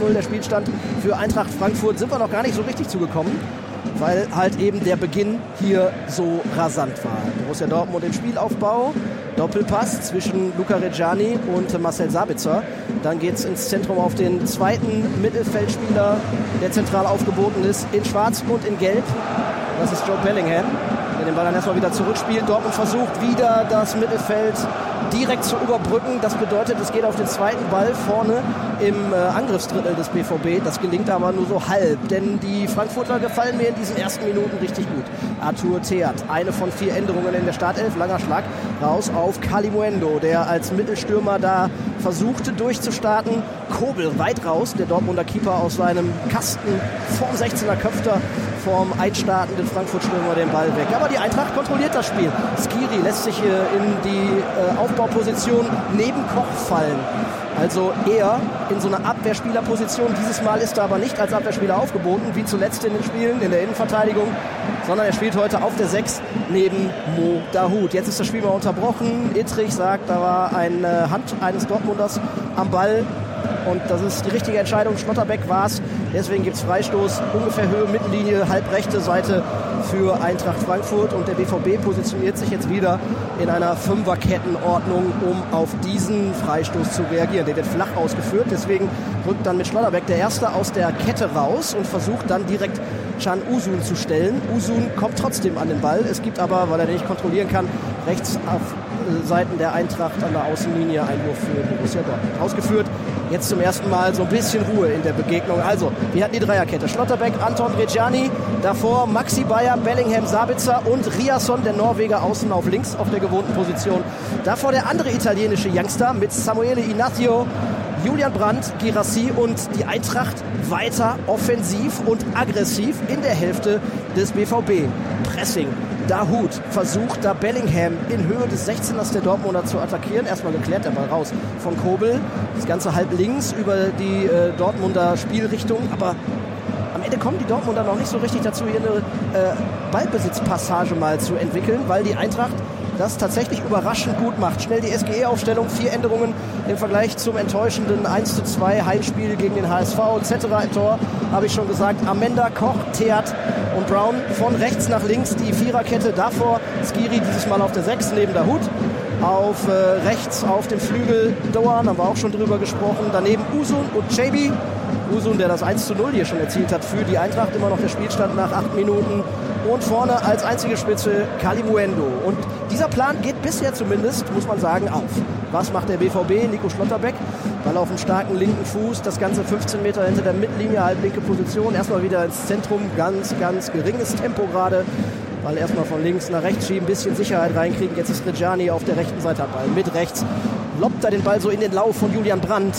1:0 der Spielstand für Eintracht Frankfurt. Sind wir noch gar nicht so richtig zugekommen, weil halt eben der Beginn hier so rasant war. Borussia Dortmund im Spielaufbau, Doppelpass zwischen Luca Reggiani und Marcel Sabitzer. Dann geht es ins Zentrum auf den zweiten Mittelfeldspieler, der zentral aufgeboten ist, in Schwarz und in Gelb. Das ist Joe Bellingham, der den Ball dann erstmal wieder zurückspielt. Dortmund versucht wieder das Mittelfeld direkt zu überbrücken. Das bedeutet, es geht auf den zweiten Ball vorne im Angriffsdrittel des BVB. Das gelingt aber nur so halb, denn die Frankfurter gefallen mir in diesen ersten Minuten richtig gut. Arthur Theat, eine von 4 Änderungen in der Startelf, langer Schlag raus auf Kalimuendo, der als Mittelstürmer da versuchte durchzustarten. Kobel weit raus, der Dortmunder Keeper aus seinem Kasten vorm 16er Köpfter, vorm einstartenden Frankfurt-Stürmer den Ball weg. Aber die Eintracht kontrolliert das Spiel. Skiri lässt sich in die Aufbauposition neben Koch fallen. Also eher in so einer Abwehrspielerposition. Dieses Mal ist er aber nicht als Abwehrspieler aufgeboten, wie zuletzt in den Spielen in der Innenverteidigung, sondern er spielt heute auf der 6 neben Mo Dahoud. Jetzt ist das Spiel mal unterbrochen. Ittrich sagt, da war eine Hand eines Dortmunders am Ball. Und das ist die richtige Entscheidung. Schlotterbeck war es. Deswegen gibt es Freistoß, ungefähr Höhe, Mittellinie, halbrechte Seite für Eintracht Frankfurt. Und der BVB positioniert sich jetzt wieder in einer Fünferkettenordnung, um auf diesen Freistoß zu reagieren. Der wird flach ausgeführt. Deswegen rückt dann mit Schlotterbeck der Erste aus der Kette raus und versucht dann direkt Can Uzun zu stellen. Uzun kommt trotzdem an den Ball. Es gibt aber, weil er den nicht kontrollieren kann, rechts auf Seiten der Eintracht an der Außenlinie Einwurf für Borussia Dortmund. Ausgeführt. Jetzt zum ersten Mal so ein bisschen Ruhe in der Begegnung. Also, wir hatten die Dreierkette. Schlotterbeck, Anton Reggiani, davor Maxi Bayer, Bellingham, Sabitzer und Riasson, der Norweger, außen auf links auf der gewohnten Position. Davor der andere italienische Youngster mit Samuele Inácio, Julian Brandt, Guirassy und die Eintracht weiter offensiv und aggressiv in der Hälfte des BVB. Pressing. Dahoud versucht da Bellingham in Höhe des 16ers der Dortmunder zu attackieren. Erstmal geklärt der Ball raus von Kobel. Das Ganze halb links über die Dortmunder Spielrichtung. Aber am Ende kommen die Dortmunder noch nicht so richtig dazu, hier eine Ballbesitzpassage mal zu entwickeln, weil die Eintracht das tatsächlich überraschend gut macht. Schnell die SGE-Aufstellung, 4 Änderungen im Vergleich zum enttäuschenden 1:2 Heimspiel gegen den HSV etc. Im Tor habe ich schon gesagt, Amenda, Koch, Theat und Brown von rechts nach links, die Viererkette davor, Skiri dieses Mal auf der 6 neben Dahoud. Auf rechts auf dem Flügel Doan, haben wir auch schon drüber gesprochen, daneben Uzun und Cebi. Uzun, der das 1:0 hier schon erzielt hat für die Eintracht, immer noch der Spielstand nach 8 Minuten. Und vorne als einzige Spitze Kalimuendo. Und dieser Plan geht bisher zumindest, muss man sagen, auf. Was macht der BVB? Nico Schlotterbeck, Ball auf dem starken linken Fuß, das Ganze 15 Meter hinter der Mittellinie, halblinke Position. Erstmal wieder ins Zentrum, ganz geringes Tempo gerade. Ball erstmal von links nach rechts schieben, ein bisschen Sicherheit reinkriegen. Jetzt ist Reggiani auf der rechten Seite am Ball. Mit rechts lobt er den Ball so in den Lauf von Julian Brandt,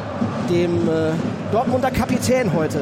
dem Dortmunder Kapitän heute.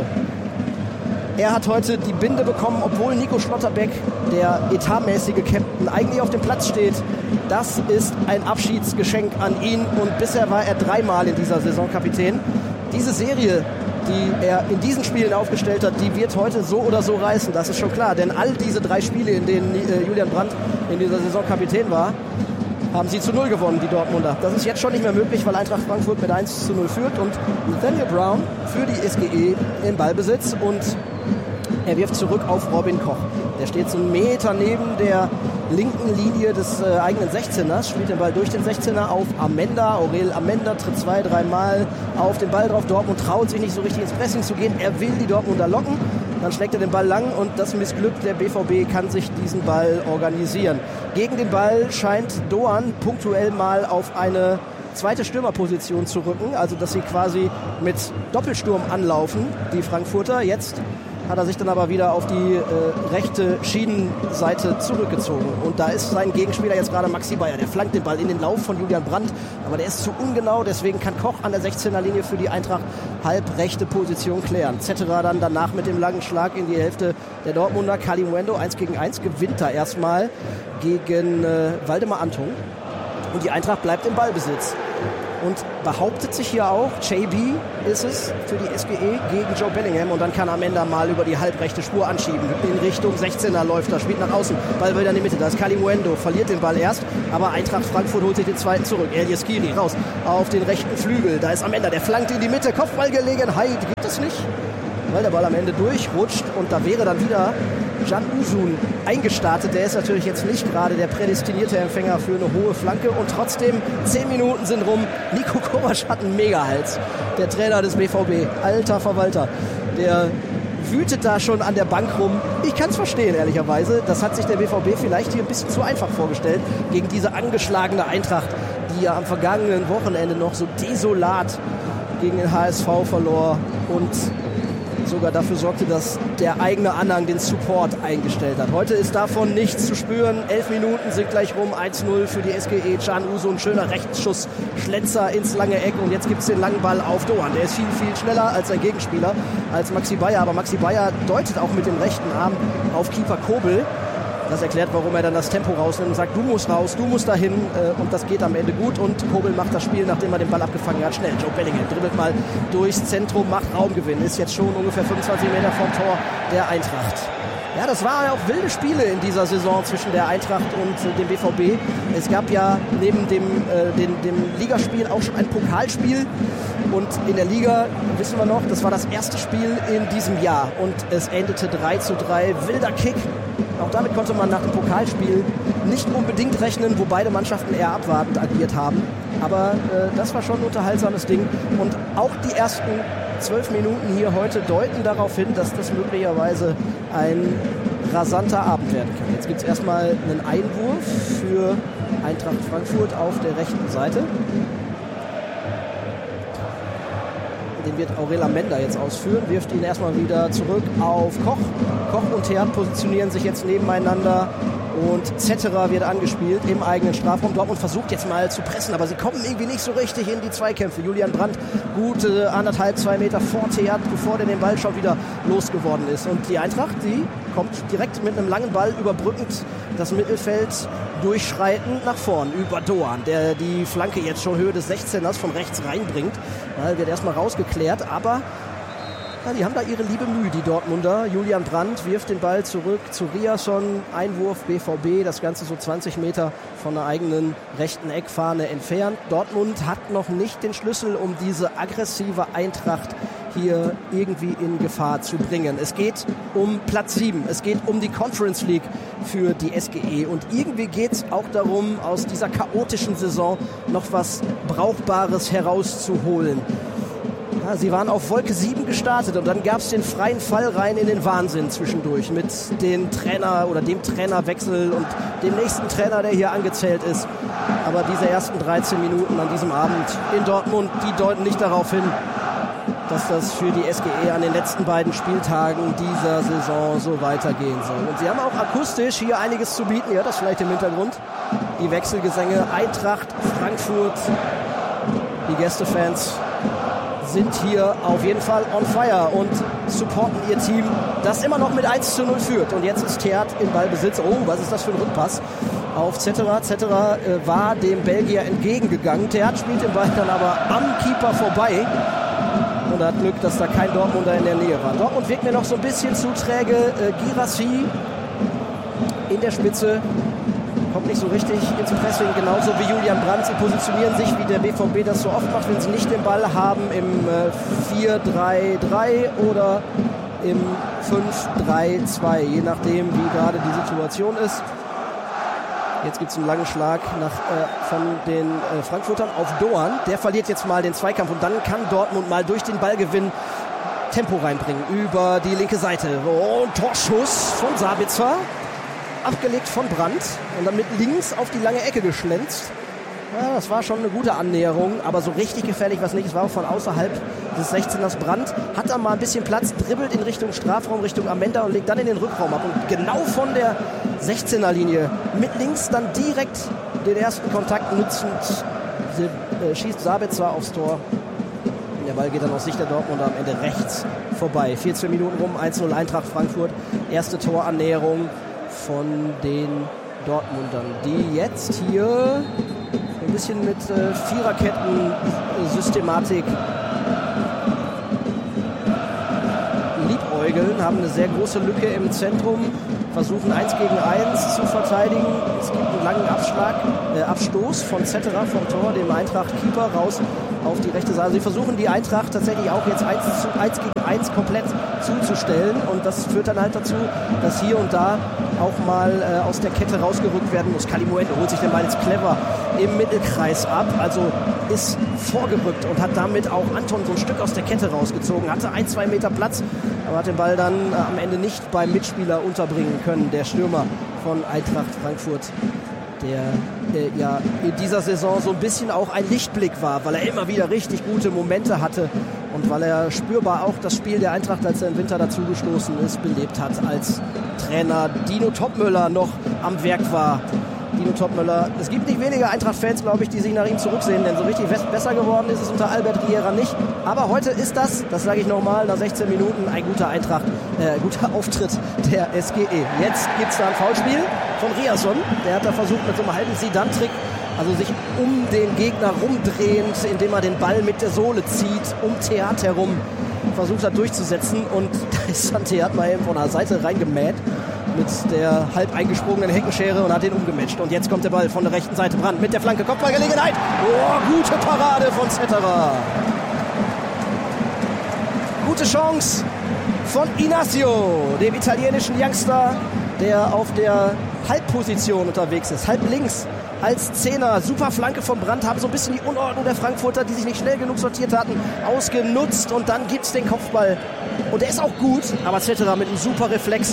Er hat heute die Binde bekommen, obwohl Nico Schlotterbeck, der etatmäßige Captain, eigentlich auf dem Platz steht. Das ist ein Abschiedsgeschenk an ihn und bisher war er 3-mal in dieser Saison Kapitän. Diese Serie, die er in diesen Spielen aufgestellt hat, die wird heute so oder so reißen, das ist schon klar. Denn all diese 3 Spiele, in denen Julian Brandt in dieser Saison Kapitän war, haben sie zu 0 gewonnen, die Dortmunder. Das ist jetzt schon nicht mehr möglich, weil Eintracht Frankfurt mit 1:0 führt und Nathaniel Brown für die SGE in Ballbesitz und er wirft zurück auf Robin Koch. Der steht so einen Meter neben der linken Linie des eigenen 16ers, spielt den Ball durch den 16er auf Amenda. Aurel Amenda tritt 2-3 Mal auf den Ball drauf. Dortmund traut sich nicht so richtig ins Pressing zu gehen. Er will die Dortmunder locken. Dann schlägt er den Ball lang und das missglückt. Der BVB kann sich diesen Ball organisieren. Gegen den Ball scheint Doan punktuell mal auf eine zweite Stürmerposition zu rücken. Also dass sie quasi mit Doppelsturm anlaufen, die Frankfurter. Jetzt hat er sich dann aber wieder auf die rechte Schienenseite zurückgezogen. Und da ist sein Gegenspieler jetzt gerade Maxi Bayer. Der flankt den Ball in den Lauf von Julian Brandt, aber der ist zu ungenau. Deswegen kann Koch an der 16er-Linie für die Eintracht halbrechte Position klären. Zetterer dann danach mit dem langen Schlag in die Hälfte der Dortmunder. Kalimuendo 1-gegen-1 gewinnt er erstmal gegen Waldemar Anton. Und die Eintracht bleibt im Ballbesitz. und behauptet sich hier auch. JB ist es für die SGE gegen Joe Bellingham und dann kann Amenda mal über die halbrechte Spur anschieben. In Richtung 16er läuft er, spielt nach außen, Ball wieder in die Mitte. Da ist Kalimuendo, verliert den Ball erst, aber Eintracht Frankfurt holt sich den zweiten zurück. Elias Kiri raus auf den rechten Flügel. Da ist Amenda, der flankt in die Mitte. Kopfballgelegenheit gibt es nicht, weil der Ball am Ende durchrutscht und da wäre dann wieder Can Uzun eingestartet. Der ist natürlich jetzt nicht gerade der prädestinierte Empfänger für eine hohe Flanke und trotzdem 10 Minuten sind rum. Nico Kovac hat einen Megahals, der Trainer des BVB, alter Verwalter. Der wütet da schon an der Bank rum. Ich kann es verstehen, ehrlicherweise. Das hat sich der BVB vielleicht hier ein bisschen zu einfach vorgestellt gegen diese angeschlagene Eintracht, die ja am vergangenen Wochenende noch so desolat gegen den HSV verlor und sogar dafür sorgte, dass der eigene Anhang den Support eingestellt hat. Heute ist davon nichts zu spüren. 11 Minuten sind gleich rum. 1-0 für die SGE. Can Uzun, ein schöner Rechtsschuss. Schlenzer ins lange Eck. Und jetzt gibt es den langen Ball auf Doan. Der ist viel, viel schneller als sein Gegenspieler, als Maxi Bayer. Aber Maxi Bayer deutet auch mit dem rechten Arm auf Keeper Kobel. Das erklärt, warum er dann das Tempo rausnimmt und sagt, du musst raus, du musst dahin. Und das geht am Ende gut. Und Kobel macht das Spiel, nachdem er den Ball abgefangen hat, schnell. Joe Bellingham dribbelt mal durchs Zentrum, macht Raumgewinn. Ist jetzt schon ungefähr 25 Meter vom Tor der Eintracht. Ja, das waren ja auch wilde Spiele in dieser Saison zwischen der Eintracht und dem BVB. Es gab ja neben dem Ligaspiel auch schon ein Pokalspiel. Und in der Liga, wissen wir noch, das war das erste Spiel in diesem Jahr. Und es endete 3-3, wilder Kick. Auch damit konnte man nach dem Pokalspiel nicht unbedingt rechnen, wo beide Mannschaften eher abwartend agiert haben. Aber das war schon ein unterhaltsames Ding. Und auch die ersten 12 Minuten hier heute deuten darauf hin, dass das möglicherweise ein rasanter Abend werden kann. Jetzt gibt es erstmal einen Einwurf für Eintracht Frankfurt auf der rechten Seite. Den wird Aurel Amenda jetzt ausführen, wirft ihn erstmal wieder zurück auf Koch. Koch und Theat positionieren sich jetzt nebeneinander und Zetterer wird angespielt im eigenen Strafraum. Dortmund versucht jetzt mal zu pressen, aber sie kommen irgendwie nicht so richtig in die Zweikämpfe. Julian Brandt gute 1,5-2 Meter vor Theat, bevor der den Ball schon wieder losgeworden ist. Und die Eintracht, die kommt direkt mit einem langen Ball überbrückend das Mittelfeld durchschreitend nach vorn über Doan, der die Flanke jetzt schon Höhe des 16ers von rechts reinbringt. Wird erstmal rausgeklärt, aber ja, die haben da ihre liebe Mühe, die Dortmunder. Julian Brandt wirft den Ball zurück zu Riasson, Einwurf BVB, das Ganze so 20 Meter von der eigenen rechten Eckfahne entfernt. Dortmund hat noch nicht den Schlüssel, um diese aggressive Eintracht hier irgendwie in Gefahr zu bringen. Es geht um Platz 7, es geht um die Conference League für die SGE und irgendwie geht es auch darum, aus dieser chaotischen Saison noch was Brauchbares herauszuholen. Ja, sie waren auf Wolke 7 gestartet und dann gab es den freien Fall rein in den Wahnsinn zwischendurch mit dem Trainer oder dem Trainerwechsel und dem nächsten Trainer, der hier angezählt ist. Aber diese ersten 13 Minuten an diesem Abend in Dortmund, die deuten nicht darauf hin, dass das für die SGE an den letzten beiden Spieltagen dieser Saison so weitergehen soll. Und sie haben auch akustisch hier einiges zu bieten. Ihr hört das vielleicht im Hintergrund. Die Wechselgesänge Eintracht Frankfurt, die Gästefans sind hier auf jeden Fall on fire und supporten ihr Team, das immer noch mit 1-0 führt. Und jetzt ist Theat im Ballbesitz. Oh, was ist das für ein Rückpass auf Zetterer. Zetterer war dem Belgier entgegengegangen. Theat spielt den Ball dann aber am Keeper vorbei. Und er hat Glück, dass da kein Dortmunder in der Nähe war. Dortmund wirkt mir noch so ein bisschen zu träge. Guirassy in der Spitze. Kommt nicht so richtig ins Pressing, genauso wie Julian Brandt. Sie positionieren sich, wie der BVB das so oft macht, wenn sie nicht den Ball haben, im 4-3-3 oder im 5-3-2, je nachdem, wie gerade die Situation ist. Jetzt gibt es einen langen Schlag von den Frankfurtern auf Doan. Der verliert jetzt mal den Zweikampf und dann kann Dortmund mal durch den Ballgewinn Tempo reinbringen über die linke Seite. Und Torschuss von Sabitzer. Abgelegt von Brandt und dann mit links auf die lange Ecke geschlänzt. Ja, das war schon eine gute Annäherung, aber so richtig gefährlich war es nicht. Es war auch von außerhalb des 16ers. Brandt hat dann mal ein bisschen Platz, dribbelt in Richtung Strafraum, Richtung Amenda und legt dann in den Rückraum ab. Und genau von der 16er-Linie mit links dann direkt den ersten Kontakt nutzend schießt Sabitzer aufs Tor. Der Ball geht dann aus Sicht der Dortmunder am Ende rechts vorbei. 14 Minuten rum, 1-0 Eintracht Frankfurt. Erste Torannäherung von den Dortmundern, die jetzt hier ein bisschen mit Viererketten-Systematik liebäugeln, haben eine sehr große Lücke im Zentrum, versuchen 1 gegen 1 zu verteidigen. Es gibt einen langen Abstoß von Zetterer vom Tor, dem Eintracht-Keeper, raus auf die rechte Seite. Sie versuchen die Eintracht tatsächlich auch jetzt 1 gegen 1 komplett zuzustellen und das führt dann halt dazu, dass hier und da auch mal aus der Kette rausgerückt werden muss. Kalimuendo holt sich den Ball jetzt clever im Mittelkreis ab, also ist vorgerückt und hat damit auch Anton so ein Stück aus der Kette rausgezogen, hatte 1-2 Meter Platz, aber hat den Ball dann am Ende nicht beim Mitspieler unterbringen können, der Stürmer von Eintracht Frankfurt, der ja in dieser Saison so ein bisschen auch ein Lichtblick war, weil er immer wieder richtig gute Momente hatte und weil er spürbar auch das Spiel der Eintracht, als er im Winter dazugestoßen ist, belebt hat, als Trainer Dino Topmöller noch am Werk war. Dino Topmöller, es gibt nicht wenige Eintracht-Fans, glaube ich, die sich nach ihm zurücksehen, denn so richtig besser geworden ist es unter Albert Riera nicht. Aber heute ist das sage ich nochmal, nach 16 Minuten ein guter guter Auftritt der SGE. Jetzt gibt es da ein Foulspiel von Riasson, der hat da versucht mit so einem halben Zidane-Trick, also sich um den Gegner rumdrehend, indem er den Ball mit der Sohle zieht, um Theat herum, versucht er durchzusetzen und da ist dann Theat mal eben von der Seite reingemäht mit der halb eingesprungenen Heckenschere und hat den umgematcht. Und jetzt kommt der Ball von der rechten Seite. Brandt mit der Flanke, Kopfballgelegenheit. Oh, gute Parade von Zetterer. Gute Chance von Inacio, dem italienischen Youngster, der auf der Halbposition unterwegs ist, halb links als Zehner. Super Flanke von Brandt, haben so ein bisschen die Unordnung der Frankfurter, die sich nicht schnell genug sortiert hatten, ausgenutzt und dann gibt's den Kopfball. Und der ist auch gut, aber Zetterer mit einem super Reflex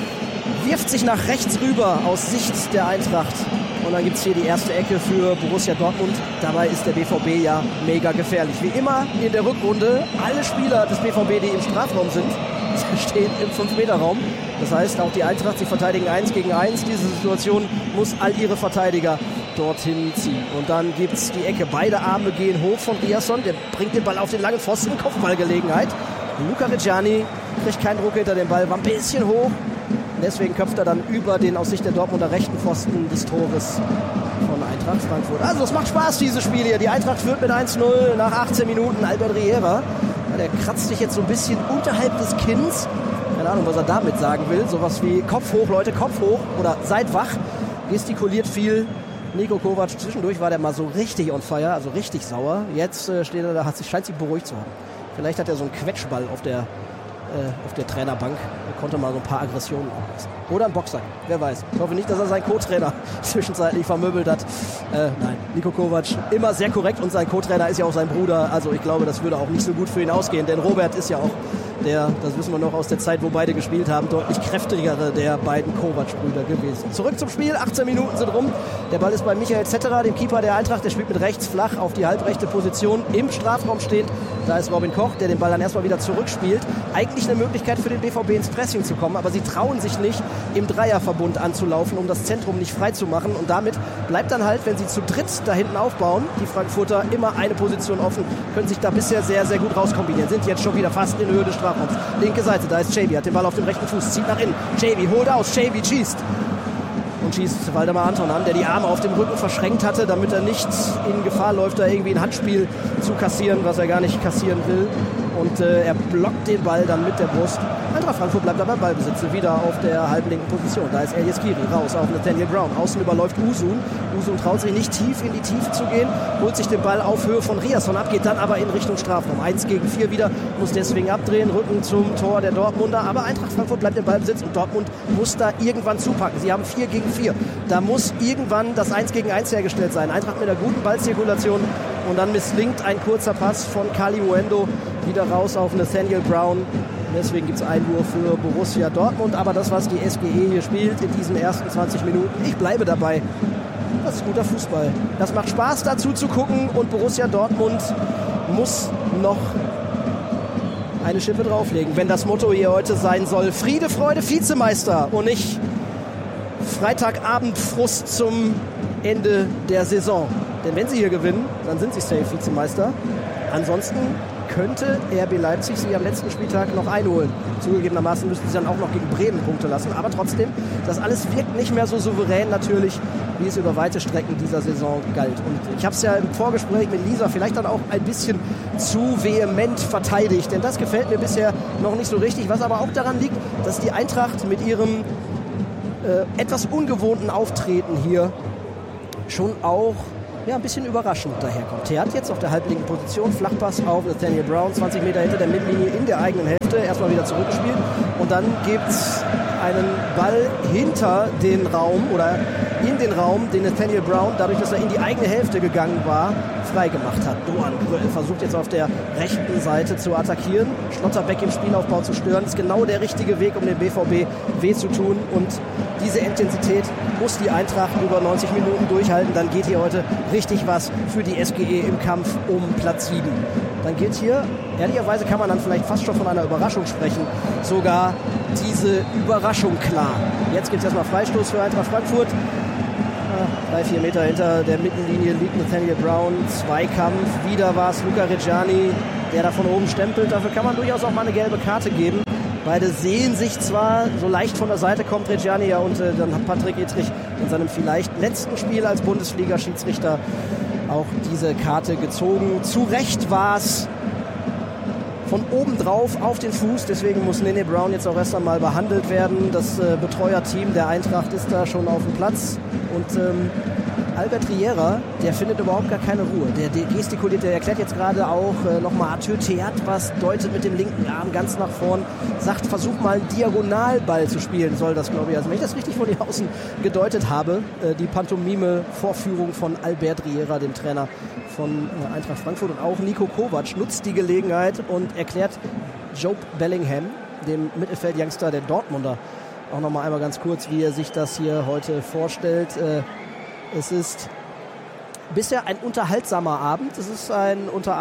wirft sich nach rechts rüber aus Sicht der Eintracht. Und dann gibt es hier die erste Ecke für Borussia Dortmund. Dabei ist der BVB ja mega gefährlich. Wie immer in der Rückrunde, alle Spieler des BVB, die im Strafraum sind, stehen im 5-Meter-Raum. Das heißt, auch die Eintracht, sie verteidigen 1 gegen 1. Diese Situation muss all ihre Verteidiger dorthin ziehen. Und dann gibt es die Ecke. Beide Arme gehen hoch von Riasson. Der bringt den Ball auf den langen Pfosten. Kopfballgelegenheit. Luca Reggiani kriegt keinen Druck hinter den Ball. War ein bisschen hoch. Deswegen köpft er dann über den aus Sicht der Dortmunder rechten Pfosten des Tores von Eintracht Frankfurt. Also es macht Spaß, dieses Spiel hier. Die Eintracht führt mit 1-0 nach 18 Minuten. Albert Riera, der kratzt sich jetzt so ein bisschen unterhalb des Kinns. Keine Ahnung, was er damit sagen will. Sowas wie Kopf hoch, Leute, Kopf hoch oder seid wach. Gestikuliert viel. Niko Kovac, zwischendurch war der mal so richtig on fire, also richtig sauer. Jetzt steht er da, scheint sich beruhigt zu haben. Vielleicht hat er so einen Quetschball auf der Trainerbank. Er konnte mal so ein paar Aggressionen auslassen. Oder ein Boxer, wer weiß. Ich hoffe nicht, dass er seinen Co-Trainer zwischenzeitlich vermöbelt hat. Nein, Niko Kovac immer sehr korrekt und sein Co-Trainer ist ja auch sein Bruder. Also ich glaube, das würde auch nicht so gut für ihn ausgehen, denn Robert ist ja auch das wissen wir noch aus der Zeit, wo beide gespielt haben, deutlich kräftigere der beiden Kovac-Brüder gewesen. Zurück zum Spiel, 18 Minuten sind rum. Der Ball ist bei Michael Zetterer, dem Keeper der Eintracht. Der spielt mit rechts flach auf die halbrechte Position im Strafraum steht. Da ist Robin Koch, der den Ball dann erstmal wieder zurückspielt. Eigentlich eine Möglichkeit für den BVB ins Pressing zu kommen, aber sie trauen sich nicht, im Dreierverbund anzulaufen, um das Zentrum nicht frei zu machen. Und damit bleibt dann halt, wenn sie zu dritt da hinten aufbauen, die Frankfurter immer eine Position offen, können sich da bisher sehr, sehr gut rauskombinieren. Sind jetzt schon wieder fast in Höhe des Strafraums. Linke Seite, da ist Xabi, hat den Ball auf dem rechten Fuß, zieht nach innen. Xabi holt aus, Xabi schießt. Und schießt Waldemar Anton an, der die Arme auf dem Rücken verschränkt hatte, damit er nicht in Gefahr läuft, da irgendwie ein Handspiel zu kassieren, was er gar nicht kassieren will. Und er blockt den Ball dann mit der Brust. Eintracht Frankfurt bleibt aber Ballbesitz, wieder auf der halblinken Position. Da ist Elias Kiri raus auf Nathaniel Brown. Außen überläuft Usun. Usun traut sich nicht tief in die Tiefe zu gehen, holt sich den Ball auf Höhe von Riasson ab, geht dann aber in Richtung Strafraum. 1 gegen 4 wieder, muss deswegen abdrehen, Rücken zum Tor der Dortmunder. Aber Eintracht Frankfurt bleibt im Ballbesitz und Dortmund muss da irgendwann zupacken. Sie haben 4 gegen 4. Da muss irgendwann das 1 gegen 1 hergestellt sein. Eintracht mit einer guten Ballzirkulation und dann misslingt ein kurzer Pass von Kalimuendo wieder raus auf Nathaniel Brown. Deswegen gibt es Einwurf für Borussia Dortmund. Aber das, was die SGE hier spielt in diesen ersten 20 Minuten, ich bleibe dabei. Das ist guter Fußball. Das macht Spaß, dazu zu gucken. Und Borussia Dortmund muss noch eine Schippe drauflegen, wenn das Motto hier heute sein soll: Friede, Freude, Vizemeister und nicht Freitagabendfrust zum Ende der Saison. Denn wenn sie hier gewinnen, dann sind sie safe Vizemeister. Ansonsten könnte RB Leipzig sie am letzten Spieltag noch einholen. Zugegebenermaßen müssten sie dann auch noch gegen Bremen Punkte lassen. Aber trotzdem, das alles wirkt nicht mehr so souverän natürlich, wie es über weite Strecken dieser Saison galt. Und ich habe es ja im Vorgespräch mit Lisa vielleicht dann auch ein bisschen zu vehement verteidigt. Denn das gefällt mir bisher noch nicht so richtig. Was aber auch daran liegt, dass die Eintracht mit ihrem etwas ungewohnten Auftreten hier schon auch ein bisschen überraschend daherkommt. Er hat jetzt auf der halblinken Position Flachpass auf Nathaniel Brown, 20 Meter hinter der Mittellinie in der eigenen Hälfte, erstmal wieder zurückgespielt und dann gibt es einen Ball hinter den Raum oder in den Raum, den Nathaniel Brown, dadurch, dass er in die eigene Hälfte gegangen war, freigemacht hat. Doan Gröll versucht jetzt auf der rechten Seite zu attackieren, Schlotterbeck im Spielaufbau zu stören, ist genau der richtige Weg, um dem BVB weh zu tun und diese Intensität muss die Eintracht über 90 Minuten durchhalten, dann geht hier heute richtig was für die SGE im Kampf um Platz 7. Dann geht hier, ehrlicherweise kann man dann vielleicht fast schon von einer Überraschung sprechen, sogar diese Überraschung klar. Jetzt gibt es erstmal Freistoß für Eintracht Frankfurt. 3-4 Meter hinter der Mittellinie liegt Nathaniel Brown. Zweikampf, wieder war es Luca Reggiani, der da von oben stempelt. Dafür kann man durchaus auch mal eine gelbe Karte geben. Beide sehen sich zwar, so leicht von der Seite kommt Reggiani ja und dann hat Patrick Ittrich in seinem vielleicht letzten Spiel als Bundesliga-Schiedsrichter auch diese Karte gezogen. Zu Recht war es von oben drauf auf den Fuß, deswegen muss Nene Brown jetzt auch erst einmal behandelt werden. Das Betreuerteam der Eintracht ist da schon auf dem Platz und Albert Riera, der findet überhaupt gar keine Ruhe. Der gestikuliert, der erklärt jetzt gerade auch nochmal Arthur Theat, was deutet mit dem linken Arm ganz nach vorn, sagt, versuch mal einen Diagonalball zu spielen, soll das, glaube ich. Also wenn ich das richtig von den Außen gedeutet habe, die Pantomime-Vorführung von Albert Riera, dem Trainer von Eintracht Frankfurt, und auch Niko Kovac nutzt die Gelegenheit und erklärt Jobe Bellingham, dem Mittelfeld-Youngster der Dortmunder, auch nochmal einmal ganz kurz, wie er sich das hier heute vorstellt. Es ist bisher ein unterhaltsamer Abend. Es ist ein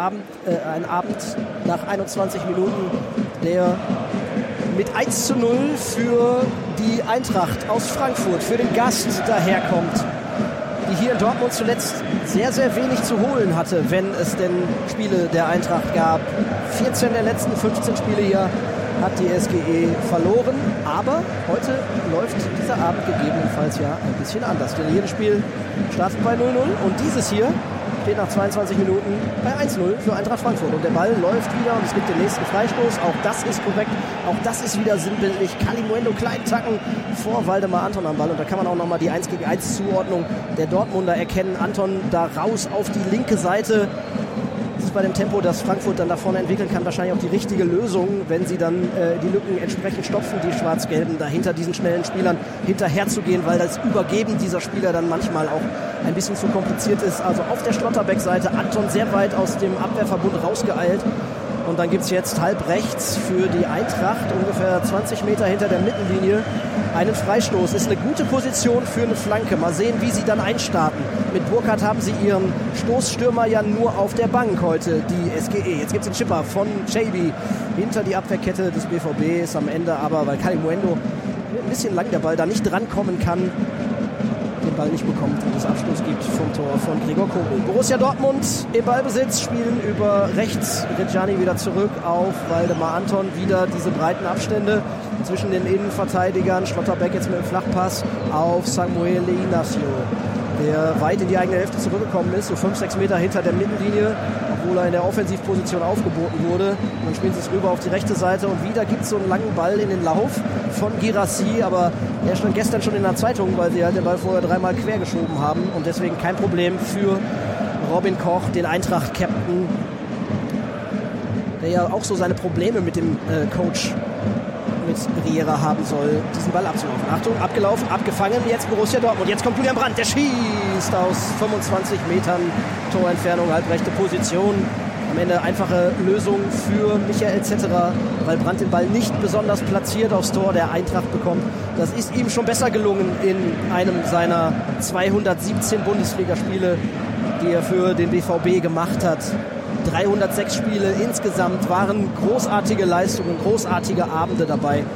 Abend nach 21 Minuten, der mit 1:0 für die Eintracht aus Frankfurt, für den Gast daherkommt, die hier in Dortmund zuletzt sehr, sehr wenig zu holen hatte, wenn es denn Spiele der Eintracht gab. 14 der letzten 15 Spiele hier hat die SGE verloren, aber heute läuft dieser Abend gegebenenfalls ja ein bisschen anders. Denn jedes Spiel startet bei 0:0 und dieses hier steht nach 22 Minuten bei 1:0 für Eintracht Frankfurt. Und der Ball läuft wieder und es gibt den nächsten Freistoß. Auch das ist korrekt, auch das ist wieder sinnbildlich. Kalimuendo kleinen Tacken vor Waldemar Anton am Ball. Und da kann man auch nochmal die 1-gegen-1 Zuordnung der Dortmunder erkennen. Anton da raus auf die linke Seite. Bei dem Tempo, das Frankfurt dann da vorne entwickeln kann, wahrscheinlich auch die richtige Lösung, wenn sie dann die Lücken entsprechend stopfen, die Schwarz-Gelben, da hinter diesen schnellen Spielern hinterherzugehen, weil das Übergeben dieser Spieler dann manchmal auch ein bisschen zu kompliziert ist. Also auf der Schlotterbeck-Seite Anton sehr weit aus dem Abwehrverbund rausgeeilt. Und dann gibt es jetzt halb rechts für die Eintracht, ungefähr 20 Meter hinter der Mittellinie, einen Freistoß. Ist eine gute Position für eine Flanke. Mal sehen, wie sie dann einstarten. Mit Burkhardt haben sie ihren Stoßstürmer ja nur auf der Bank heute, die SGE. Jetzt gibt es den Chipper von Chaby hinter die Abwehrkette des BVB. Ist am Ende aber, weil Kalimuendo ein bisschen lang der Ball da nicht drankommen kann, den Ball nicht bekommt und es Abschluss gibt vom Tor von Gregor Kobel. Borussia Dortmund im Ballbesitz, spielen über rechts, Reggiani wieder zurück auf Waldemar Anton, wieder diese breiten Abstände zwischen den Innenverteidigern. Schlotterbeck jetzt mit dem Flachpass auf Samuel Inácio, der weit in die eigene Hälfte zurückgekommen ist, so 5-6 Meter hinter der Mittellinie, obwohl er in der Offensivposition aufgeboten wurde. Und dann spielen sie es rüber auf die rechte Seite und wieder gibt es so einen langen Ball in den Lauf von Guirassy, aber er stand gestern schon in der Zeitung, weil sie halt den Ball vorher dreimal quer geschoben haben und deswegen kein Problem für Robin Koch, den Eintracht-Captain, der ja auch so seine Probleme mit dem Coach mit Riera haben soll, diesen Ball abzulaufen. Achtung, abgelaufen, abgefangen, jetzt Borussia Dortmund. Jetzt kommt Julian Brandt, der schießt aus 25 Metern Torentfernung, halbrechte Position. Am Ende einfache Lösung für Michael Zetterer, weil Brandt den Ball nicht besonders platziert aufs Tor der Eintracht bekommt. Das ist ihm schon besser gelungen in einem seiner 217 Bundesligaspiele, die er für den BVB gemacht hat. 306 Spiele insgesamt, waren großartige Leistungen, großartige Abende dabei.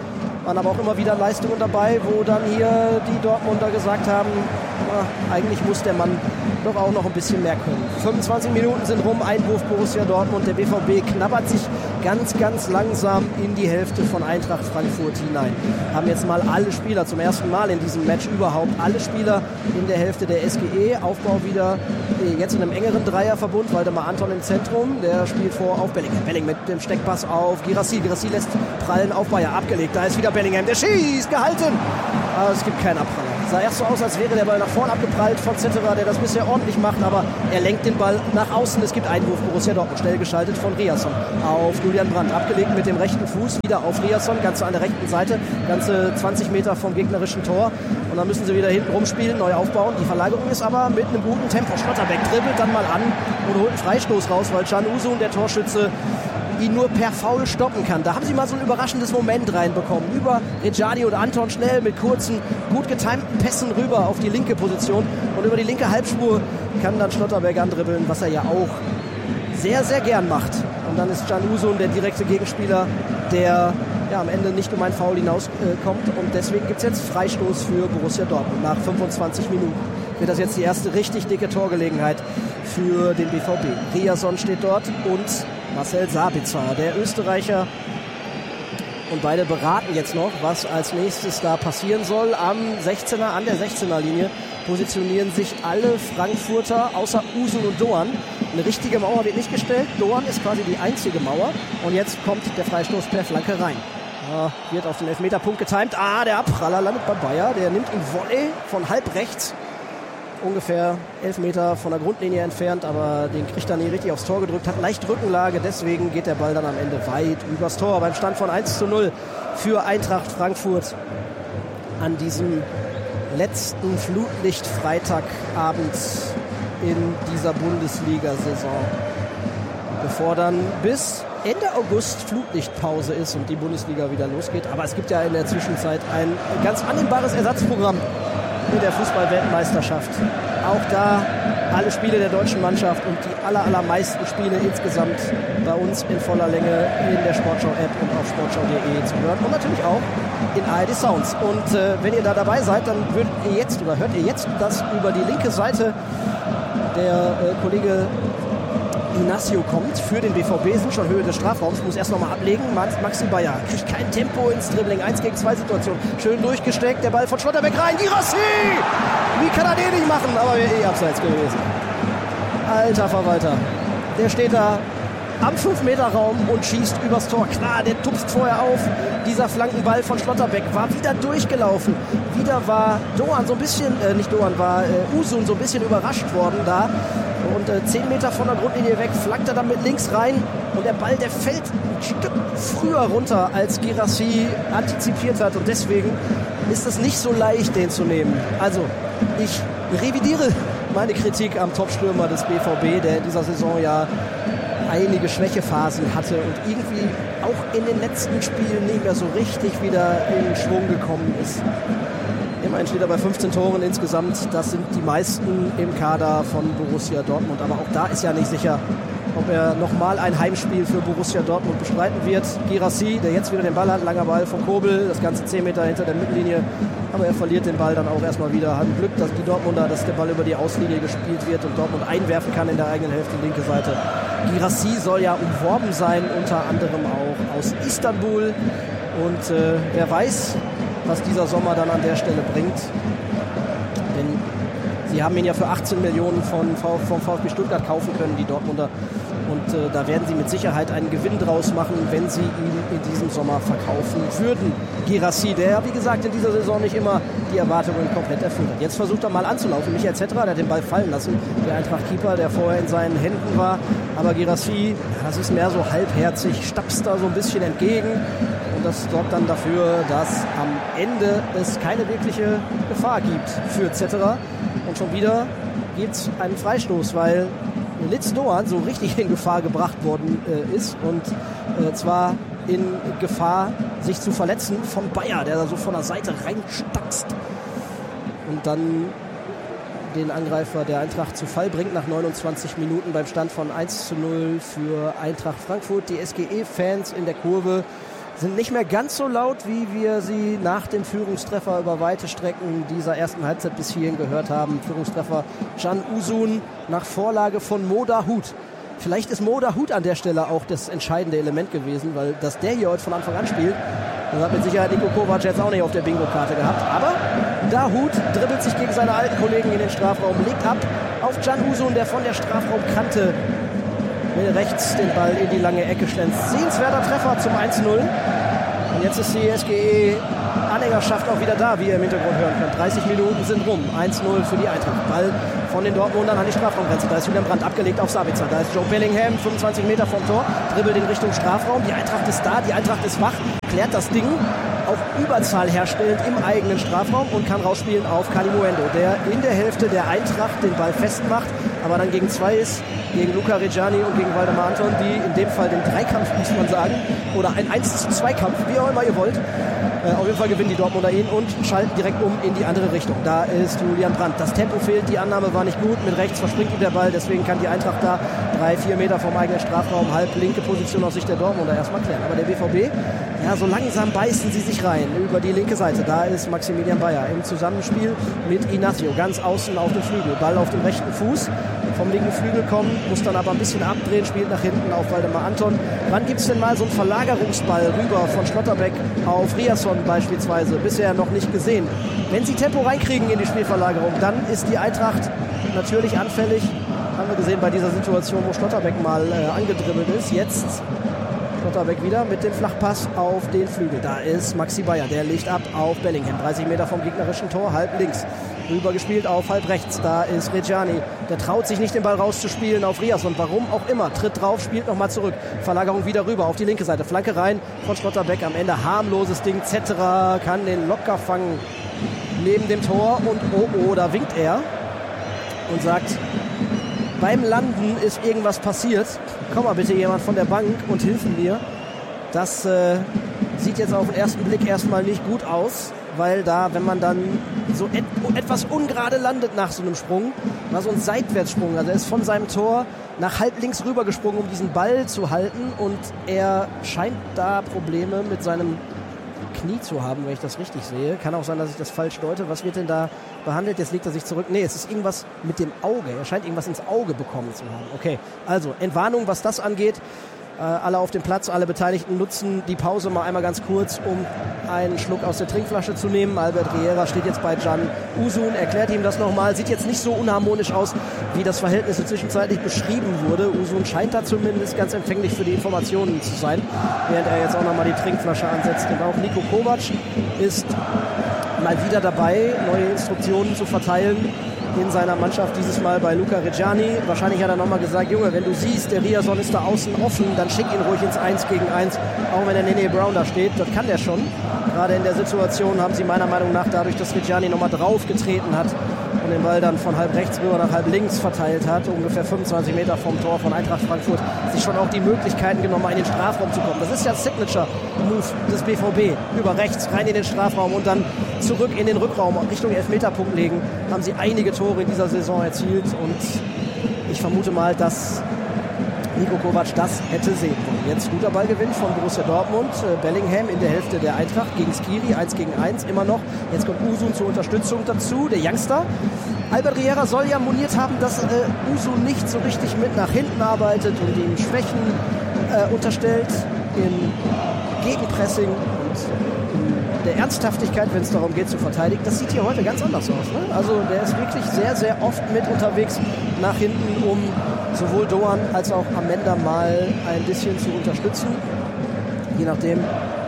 Waren aber auch immer wieder Leistungen dabei, wo dann hier die Dortmunder gesagt haben, eigentlich muss der Mann doch auch noch ein bisschen mehr können. 25 Minuten sind rum, Einwurf Borussia Dortmund. Der BVB knabbert sich ganz, ganz langsam in die Hälfte von Eintracht Frankfurt hinein. Haben jetzt mal alle Spieler, zum ersten Mal in diesem Match überhaupt, alle Spieler in der Hälfte der SGE. Aufbau wieder jetzt in einem engeren Dreierverbund. Waldemar Anton im Zentrum, der spielt vor auf Bellingham. Bellingham mit dem Steckpass auf Guirassy. Guirassy lässt prallen auf Bayer, abgelegt. Da ist wieder Bellingham, der schießt, gehalten. Aber es gibt keinen Abpraller. Sah erst so aus, als wäre der Ball nach vorn abgeprallt von Zetterer, der das bisher ordentlich macht, aber er lenkt den Ball nach außen. Es gibt Einwurf Borussia Dortmund, schnell geschaltet von Riasson auf Julian Brandt, abgelegt mit dem rechten Fuß, wieder auf Riasson, ganz an der rechten Seite, ganze 20 Meter vom gegnerischen Tor. Und dann müssen sie wieder hinten rumspielen, neu aufbauen. Die Verlagerung ist aber mit einem guten Tempo. Schlotterbeck dribbelt dann mal an und holt einen Freistoß raus, weil Can Uzun, der Torschütze, ihn nur per Foul stoppen kann. Da haben sie mal so ein überraschendes Moment reinbekommen. Über Reggiani und Anton schnell mit kurzen, gut getimten Pässen rüber auf die linke Position. Und über die linke Halbspur kann dann Schlotterbeck andribbeln, was er ja auch sehr, sehr gern macht. Und dann ist Can Uzun der direkte Gegenspieler, der am Ende nicht um ein Foul hinauskommt. Und deswegen gibt es jetzt Freistoß für Borussia Dortmund. Nach 25 Minuten wird das jetzt die erste richtig dicke Torgelegenheit für den BVB. Riasson steht dort und Marcel Sabitzer, der Österreicher. Und beide beraten jetzt noch, was als nächstes da passieren soll. An der 16er-Linie positionieren sich alle Frankfurter, außer Uzun und Doan. Eine richtige Mauer wird nicht gestellt. Doan ist quasi die einzige Mauer. Und jetzt kommt der Freistoß per Flanke rein. Wird auf den Elfmeterpunkt getimt. Der Abpraller landet bei Bayer. Der nimmt ihn Volley von halb rechts. Ungefähr 11 Meter von der Grundlinie entfernt, aber den kriegt er nie richtig aufs Tor gedrückt, hat leicht Rückenlage, deswegen geht der Ball dann am Ende weit übers Tor. Beim Stand von 1:0 für Eintracht Frankfurt an diesem letzten Flutlicht-Freitagabend in dieser Bundesliga-Saison. Bevor dann bis Ende August Flutlichtpause ist und die Bundesliga wieder losgeht. Aber es gibt ja in der Zwischenzeit ein ganz annehmbares Ersatzprogramm mit der Fußball-Weltmeisterschaft. Auch da alle Spiele der deutschen Mannschaft und die allermeisten Spiele insgesamt bei uns in voller Länge in der Sportschau-App und auf sportschau.de zu hören und natürlich auch in ARD Sounds. Und wenn ihr da dabei seid, dann hört ihr jetzt, dass über die linke Seite der Kollege Ignacio kommt für den BVB, sind schon Höhe des Strafraums, muss erst nochmal ablegen. Maxi Bayer kriegt kein Tempo ins Dribbling, 1 gegen 2 Situation. Schön durchgesteckt, der Ball von Schlotterbeck rein, Guirassy! Wie kann er den nicht machen? Aber wäre abseits gewesen. Alter Verwalter, der steht da am 5-Meter-Raum und schießt übers Tor. Klar, der tupst vorher auf. Dieser Flankenball von Schlotterbeck war wieder durchgelaufen. Wieder war Doan so ein bisschen, Uzun so ein bisschen überrascht worden da. Und 10 Meter von der Grundlinie weg, flankt er dann mit links rein. Und der Ball, der fällt ein Stück früher runter, als Guirassy antizipiert hat. Und deswegen ist es nicht so leicht, den zu nehmen. Also, ich revidiere meine Kritik am Topstürmer des BVB, der in dieser Saison ja einige Schwächephasen hatte und irgendwie auch in den letzten Spielen nicht mehr so richtig wieder in Schwung gekommen ist. Immerhin steht er bei 15 Toren insgesamt. Das sind die meisten im Kader von Borussia Dortmund. Aber auch da ist ja nicht sicher, ob er nochmal ein Heimspiel für Borussia Dortmund bestreiten wird. Guirassy, der jetzt wieder den Ball hat, langer Ball von Kobel, das Ganze 10 Meter hinter der Mittellinie. Aber er verliert den Ball dann auch erstmal wieder. Hat Glück, dass die Dortmunder, dass der Ball über die Auslinie gespielt wird und Dortmund einwerfen kann in der eigenen Hälfte, linke Seite. Guirassy soll ja umworben sein, unter anderem auch aus Istanbul. Und wer weiß, was dieser Sommer dann an der Stelle bringt. Denn sie haben ihn ja für 18 Millionen vom VfB Stuttgart kaufen können, die Dortmunder. Und da werden sie mit Sicherheit einen Gewinn draus machen, wenn sie ihn in diesem Sommer verkaufen würden. Guirassy, der, wie gesagt, in dieser Saison nicht immer die Erwartungen komplett erfüllt hat. Jetzt versucht er mal anzulaufen. Michael Zetterer, der hat den Ball fallen lassen. Der Eintracht-Keeper, der vorher in seinen Händen war. Aber Guirassy, das ist mehr so halbherzig, stapst da so ein bisschen entgegen. Und das sorgt dann dafür, dass am Ende es keine wirkliche Gefahr gibt für Zetterer. Und schon wieder gibt es einen Freistoß, weil Litz Doan so richtig in Gefahr gebracht worden ist. Und zwar in Gefahr, sich zu verletzen von Bayer, der da so von der Seite reinstackst. Und dann den Angreifer der Eintracht zu Fall bringt nach 29 Minuten beim Stand von 1:0 für Eintracht Frankfurt. Die SGE-Fans in der Kurve sind nicht mehr ganz so laut, wie wir sie nach dem Führungstreffer über weite Strecken dieser ersten Halbzeit bis hierhin gehört haben. Führungstreffer Can Uzun nach Vorlage von Mo Dahoud. Vielleicht ist Mo Dahoud an der Stelle auch das entscheidende Element gewesen, weil dass der hier heute von Anfang an spielt, das hat mit Sicherheit Niko Kovac jetzt auch nicht auf der Bingo-Karte gehabt. Aber Dahoud dribbelt sich gegen seine alten Kollegen in den Strafraum, legt ab auf Can Uzun, der von der Strafraumkante mit rechts den Ball in die lange Ecke schlänzt. Sehenswerter Treffer zum 1-0. Und jetzt ist die SGE-Anhängerschaft auch wieder da, wie ihr im Hintergrund hören könnt. 30 Minuten sind rum. 1-0 für die Eintracht. Ball von den Dortmundern an die Strafraumgrenze. Da ist Julian Brandt abgelegt auf Sabitzer. Da ist Joe Bellingham, 25 Meter vom Tor, dribbelt in Richtung Strafraum. Die Eintracht ist da, die Eintracht ist wach, klärt das Ding auf Überzahl herstellend im eigenen Strafraum und kann rausspielen auf Kalimuendo, der in der Hälfte der Eintracht den Ball festmacht, aber dann gegen zwei ist, gegen Luca Reggiani und gegen Waldemar Anton, die in dem Fall den Dreikampf, muss man sagen, oder ein 1-2-Kampf, wie auch immer ihr wollt. Auf jeden Fall gewinnen die Dortmunder ihn und schalten direkt um in die andere Richtung. Da ist Julian Brandt. Das Tempo fehlt, die Annahme war nicht gut. Mit rechts verspringt ihm der Ball, deswegen kann die Eintracht da 3-4 Meter vom eigenen Strafraum, halb linke Position aus Sicht der Dortmunder erstmal klären. Aber der BVB, ja, so langsam beißen sie sich rein über die linke Seite. Da ist Maximilian Bayer im Zusammenspiel mit Inacio, ganz außen auf dem Flügel. Ball auf dem rechten Fuß, vom linken Flügel kommen, muss dann aber ein bisschen abdrehen, spielt nach hinten auf Waldemar Anton. Wann gibt es denn mal so einen Verlagerungsball rüber von Schlotterbeck auf Riasson beispielsweise? Bisher noch nicht gesehen. Wenn sie Tempo reinkriegen in die Spielverlagerung, dann ist die Eintracht natürlich anfällig. Haben wir gesehen bei dieser Situation, wo Schlotterbeck mal angedribbelt ist. Jetzt Schlotterbeck wieder mit dem Flachpass auf den Flügel. Da ist Maxi Bayer, der legt ab auf Bellingham. 30 Meter vom gegnerischen Tor, halb links. Rüber gespielt auf halb rechts. Da ist Reggiani. Der traut sich nicht, den Ball rauszuspielen auf Riasson. Warum auch immer. Tritt drauf, spielt nochmal zurück. Verlagerung wieder rüber auf die linke Seite. Flanke rein von Schlotterbeck. Am Ende harmloses Ding. Zetterer kann den locker fangen neben dem Tor. Und oh, da winkt er und sagt, beim Landen ist irgendwas passiert. Komm mal bitte jemand von der Bank und hilf mir. Das sieht jetzt auf den ersten Blick erstmal nicht gut aus, weil da, wenn man dann so etwas ungerade landet nach so einem Sprung, war so ein Seitwärtssprung, also er ist von seinem Tor nach halb links rübergesprungen, um diesen Ball zu halten und er scheint da Probleme mit seinem Knie zu haben, wenn ich das richtig sehe. Kann auch sein, dass ich das falsch deute. Was wird denn da behandelt? Jetzt legt er sich zurück. Nee, es ist irgendwas mit dem Auge. Er scheint irgendwas ins Auge bekommen zu haben. Okay, also Entwarnung, was das angeht. Alle auf dem Platz, alle Beteiligten nutzen die Pause mal einmal ganz kurz, um einen Schluck aus der Trinkflasche zu nehmen. Albert Riera steht jetzt bei Can Uzun, erklärt ihm das nochmal. Sieht jetzt nicht so unharmonisch aus, wie das Verhältnis zwischenzeitlich beschrieben wurde. Uzun scheint da zumindest ganz empfänglich für die Informationen zu sein, während er jetzt auch nochmal die Trinkflasche ansetzt. Und auch Niko Kovac ist mal wieder dabei, neue Instruktionen zu verteilen in seiner Mannschaft, dieses Mal bei Luca Reggiani. Wahrscheinlich hat er nochmal gesagt, Junge, wenn du siehst, der Riasson ist da außen offen, dann schick ihn ruhig ins 1 gegen 1, auch wenn der Nene Brown da steht. Das kann der schon. Gerade in der Situation haben sie meiner Meinung nach, dadurch, dass Reggiani nochmal draufgetreten hat und den Ball dann von halb rechts rüber nach halb links verteilt hat, ungefähr 25 Meter vom Tor von Eintracht Frankfurt, sich schon auch die Möglichkeiten genommen, in den Strafraum zu kommen. Das ist ja ein Signature-Move des BVB. Über rechts, rein in den Strafraum und dann zurück in den Rückraum, Richtung Elfmeterpunkt legen. Haben sie einige Tore in dieser Saison erzielt und ich vermute mal, dass Niko Kovac das hätte sehen wollen. Jetzt guter Ballgewinn von Borussia Dortmund. Bellingham in der Hälfte der Eintracht gegen Skiri, 1 gegen 1 immer noch. Jetzt kommt Uzun zur Unterstützung dazu, der Youngster. Albert Riera soll ja moniert haben, dass Uzun nicht so richtig mit nach hinten arbeitet und ihm Schwächen unterstellt im Gegenpressing und in der Ernsthaftigkeit, wenn es darum geht zu verteidigen. Das sieht hier heute ganz anders aus. Ne? Also der ist wirklich sehr, sehr oft mit unterwegs nach hinten, um sowohl Doan als auch Amenda mal ein bisschen zu unterstützen. Je nachdem,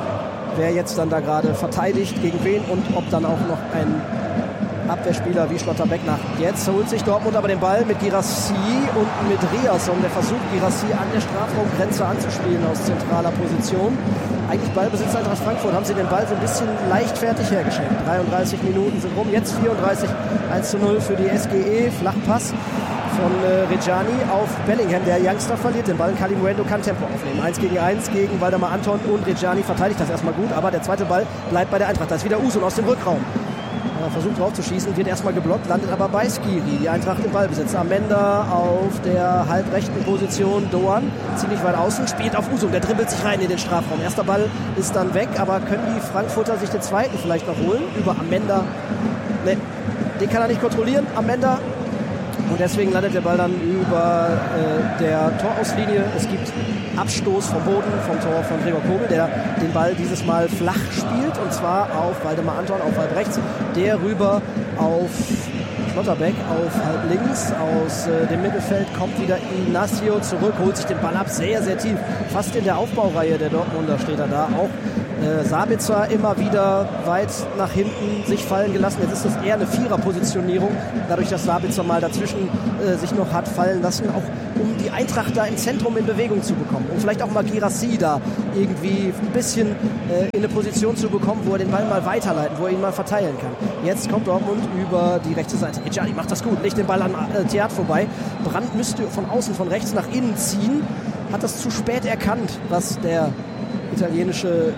wer jetzt dann da gerade verteidigt, gegen wen und ob dann auch noch ein Abwehrspieler wie Schlotterbeck nach. Jetzt holt sich Dortmund aber den Ball mit Guirassy und mit Riasson. Der versucht, Guirassy an der Strafraumgrenze anzuspielen aus zentraler Position. Eigentlich Ballbesitz Eintracht Frankfurt, haben sie den Ball so ein bisschen leichtfertig hergeschenkt. 33 Minuten sind rum, jetzt 34, 1:0 für die SGE. Flachpass von Reggiani auf Bellingham. Der Youngster verliert den Ball. Kalimuendo kann Tempo aufnehmen. 1 gegen 1 gegen Waldemar Anton und Reggiani verteidigt das erstmal gut, aber der zweite Ball bleibt bei der Eintracht. Da ist wieder Uzun aus dem Rückraum. Versucht drauf zu schießen, wird erstmal geblockt, landet aber bei Skiri. Die Eintracht im Ballbesitz. Amenda auf der halbrechten Position. Doan ziemlich weit außen, spielt auf Usum. Der dribbelt sich rein in den Strafraum. Erster Ball ist dann weg, aber können die Frankfurter sich den zweiten vielleicht noch holen? Über Amenda. Ne, den kann er nicht kontrollieren. Amenda. Und deswegen landet der Ball dann über der Torauslinie. Es gibt Abstoß vom Boden, vom Tor von Gregor Kobel, der den Ball dieses Mal flach spielt. Und zwar auf Waldemar Anton, auf halb rechts. Der rüber auf Schlotterbeck, auf halb links. Aus dem Mittelfeld kommt wieder Ignacio zurück, holt sich den Ball ab. Sehr, sehr tief. Fast in der Aufbaureihe der Dortmunder steht er da. Auch Sabitzer immer wieder weit nach hinten sich fallen gelassen. Jetzt ist das eher eine Vierer-Positionierung, dadurch, dass Sabitzer mal dazwischen sich noch hat fallen lassen, auch um die Eintracht da im Zentrum in Bewegung zu bekommen. Und vielleicht auch mal Guirassy da irgendwie ein bisschen in eine Position zu bekommen, wo er den Ball mal weiterleiten, wo er ihn mal verteilen kann. Jetzt kommt Dortmund über die rechte Seite. Ejani macht das gut, legt den Ball an Theat vorbei. Brandt müsste von außen, von rechts nach innen ziehen, hat das zu spät erkannt, was der italienische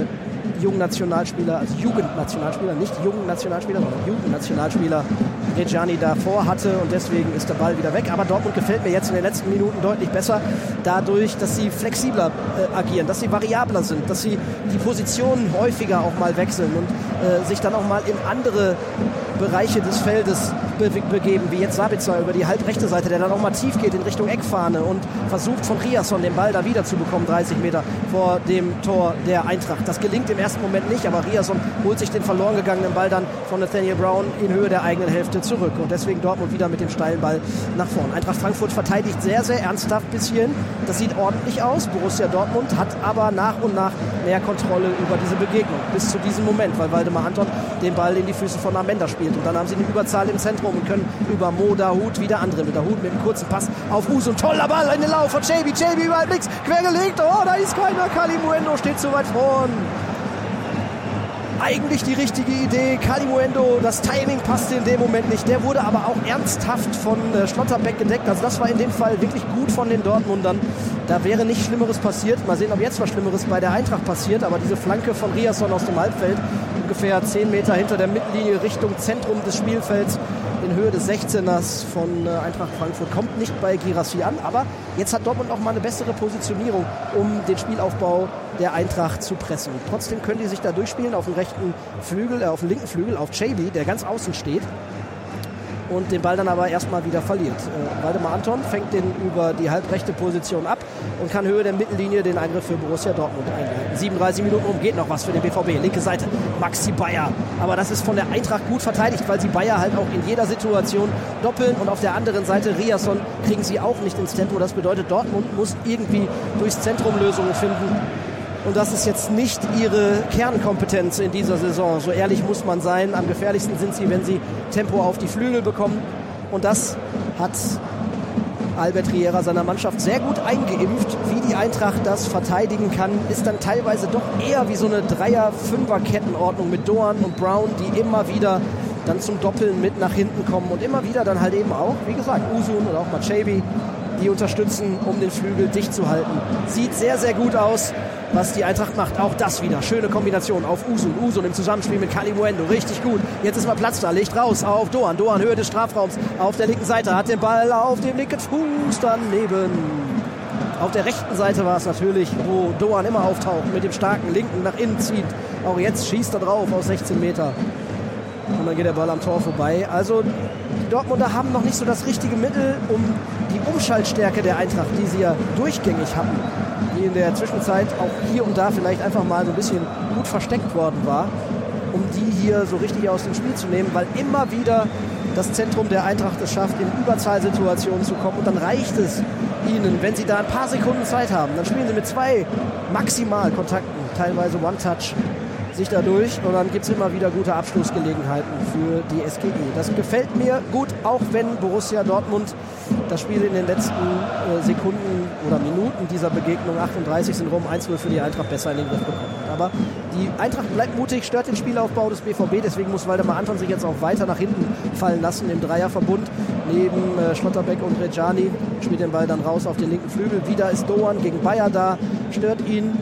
Jugendnationalspieler, also Jugendnationalspieler, nicht Jugendnationalspieler, sondern Jugendnationalspieler Reggiani davor hatte, und deswegen ist der Ball wieder weg. Aber Dortmund gefällt mir jetzt in den letzten Minuten deutlich besser, dadurch, dass sie flexibler agieren, dass sie variabler sind, dass sie die Positionen häufiger auch mal wechseln und sich dann auch mal in andere Bereiche des Feldes begeben, wie jetzt Sabitzer über die halbrechte Seite, der dann auch mal tief geht in Richtung Eckfahne und versucht von Riasson den Ball da wieder zu bekommen, 30 Meter vor dem Tor der Eintracht. Das gelingt im ersten Moment nicht, aber Riasson holt sich den verloren gegangenen Ball dann von Nathaniel Brown in Höhe der eigenen Hälfte zurück, und deswegen Dortmund wieder mit dem steilen Ball nach vorn. Eintracht Frankfurt verteidigt sehr, sehr ernsthaft bis hierhin. Das sieht ordentlich aus. Borussia Dortmund hat aber nach und nach mehr Kontrolle über diese Begegnung bis zu diesem Moment, weil Waldemar Anton den Ball in die Füße von Amenda spielt, und dann haben sie eine Überzahl im Zentrum und können über Mo Dahoud wieder andribbeln. Dahoud mit einem kurzen Pass auf Usum. Toller Ball in den Lauf von Chaby. Chaby überall links, quer gelegt. Oh, da ist keiner. Kalimuendo steht zu weit vorn. Eigentlich die richtige Idee. Kalimuendo, das Timing passte in dem Moment nicht. Der wurde aber auch ernsthaft von Schlotterbeck gedeckt. Also das war in dem Fall wirklich gut von den Dortmundern. Da wäre nichts Schlimmeres passiert. Mal sehen, ob jetzt was Schlimmeres bei der Eintracht passiert. Aber diese Flanke von Riasson aus dem Halbfeld, ungefähr 10 Meter hinter der Mittellinie Richtung Zentrum des Spielfelds, in Höhe des 16ers von Eintracht Frankfurt, kommt nicht bei Guirassy an, aber jetzt hat Dortmund auch mal eine bessere Positionierung, um den Spielaufbau der Eintracht zu pressen. Trotzdem können die sich da durchspielen auf dem rechten Flügel, auf dem linken Flügel, auf Chaby, der ganz außen steht und den Ball dann aber erstmal wieder verliert. Waldemar Anton fängt den über die halbrechte Position ab und kann Höhe der Mittellinie den Eingriff für Borussia Dortmund einleiten. 37 Minuten rum, geht noch was für den BVB. Linke Seite, Maxi Bayer. Aber das ist von der Eintracht gut verteidigt, weil sie Bayer halt auch in jeder Situation doppeln, und auf der anderen Seite Riasson kriegen sie auch nicht ins Tempo. Das bedeutet, Dortmund muss irgendwie durchs Zentrum Lösungen finden. Und das ist jetzt nicht ihre Kernkompetenz in dieser Saison. So ehrlich muss man sein. Am gefährlichsten sind sie, wenn sie Tempo auf die Flügel bekommen. Und das hat Albert Riera seiner Mannschaft sehr gut eingeimpft. Wie die Eintracht das verteidigen kann, ist dann teilweise doch eher wie so eine Dreier-Fünfer-Kettenordnung mit Doan und Brown, die immer wieder dann zum Doppeln mit nach hinten kommen und immer wieder dann halt eben auch, wie gesagt, Usum oder auch Machabi, die unterstützen, um den Flügel dicht zu halten. Sieht sehr, sehr gut aus, was die Eintracht macht. Auch das wieder. Schöne Kombination auf Usum. Usum im Zusammenspiel mit Kalimuendo. Richtig gut. Jetzt ist mal Platz da. Legt raus auf Doan. Doan, Höhe des Strafraums. Auf der linken Seite hat den Ball auf dem linken Fuß daneben. Auf der rechten Seite war es natürlich, wo Doan immer auftaucht, mit dem starken Linken nach innen zieht. Auch jetzt schießt er drauf aus 16 Meter. Und dann geht der Ball am Tor vorbei. Also die Dortmunder haben noch nicht so das richtige Mittel, um die Umschaltstärke der Eintracht, die sie ja durchgängig hatten, die in der Zwischenzeit auch hier und da vielleicht einfach mal so ein bisschen gut versteckt worden war, um die hier so richtig aus dem Spiel zu nehmen, weil immer wieder das Zentrum der Eintracht es schafft, in Überzahlsituationen zu kommen, und dann reicht es ihnen, wenn sie da ein paar Sekunden Zeit haben, dann spielen sie mit 2 maximal Kontakten, teilweise One-Touch, sich da durch, und dann gibt es immer wieder gute Abschlussgelegenheiten für die SGE. Das gefällt mir gut, auch wenn Borussia Dortmund das Spiel in den letzten Sekunden oder Minuten dieser Begegnung, 38 sind rum, 1-0 für die Eintracht, besser in den Griff bekommen. Aber die Eintracht bleibt mutig, stört den Spielaufbau des BVB, deswegen muss Waldemar Anton sich jetzt auch weiter nach hinten fallen lassen im Dreierverbund. Neben Schlotterbeck und Reggiani spielt den Ball dann raus auf den linken Flügel. Wieder ist Doan gegen Bayer da, stört ihn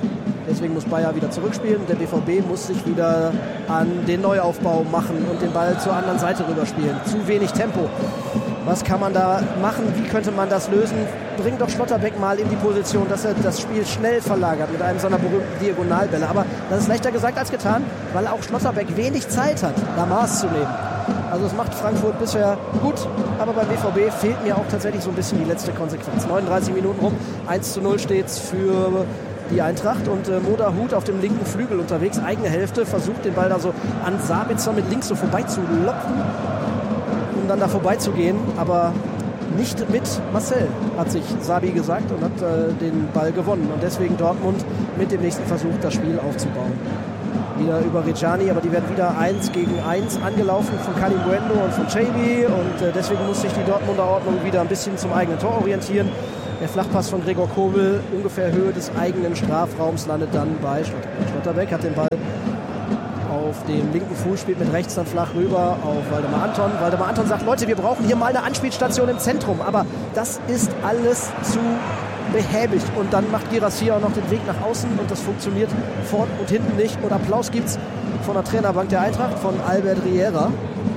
Deswegen muss Bayer wieder zurückspielen. Der BVB muss sich wieder an den Neuaufbau machen und den Ball zur anderen Seite rüberspielen. Zu wenig Tempo. Was kann man da machen? Wie könnte man das lösen? Bring doch Schlotterbeck mal in die Position, dass er das Spiel schnell verlagert mit einem seiner berühmten Diagonalbälle. Aber das ist leichter gesagt als getan, weil auch Schlotterbeck wenig Zeit hat, da Maß zu nehmen. Also es macht Frankfurt bisher gut, aber beim BVB fehlt mir auch tatsächlich so ein bisschen die letzte Konsequenz. 39 Minuten rum, 1:0 steht's für die Eintracht und Moderhut auf dem linken Flügel unterwegs, eigene Hälfte, versucht den Ball da so an Sabitzer mit links so vorbeizulopfen, um dann da vorbeizugehen, aber nicht mit Marcel, hat sich Sabi gesagt und hat den Ball gewonnen. Und deswegen Dortmund mit dem nächsten Versuch, das Spiel aufzubauen. Wieder über Reggiani, aber die werden wieder 1 gegen 1 angelaufen von Kalimuendo und von Chaibi und deswegen muss sich die Dortmunder Ordnung wieder ein bisschen zum eigenen Tor orientieren. Der Flachpass von Gregor Kobel, ungefähr Höhe des eigenen Strafraums, landet dann bei Schlotterbeck. Schlotterbeck hat den Ball auf dem linken Fuß, spielt mit rechts dann flach rüber auf Waldemar Anton. Waldemar Anton sagt, Leute, wir brauchen hier mal eine Anspielstation im Zentrum, aber das ist alles zu behäbig. Und dann macht Guirassy auch noch den Weg nach außen und das funktioniert vorn und hinten nicht. Und Applaus gibt's von der Trainerbank der Eintracht, von Albert Riera.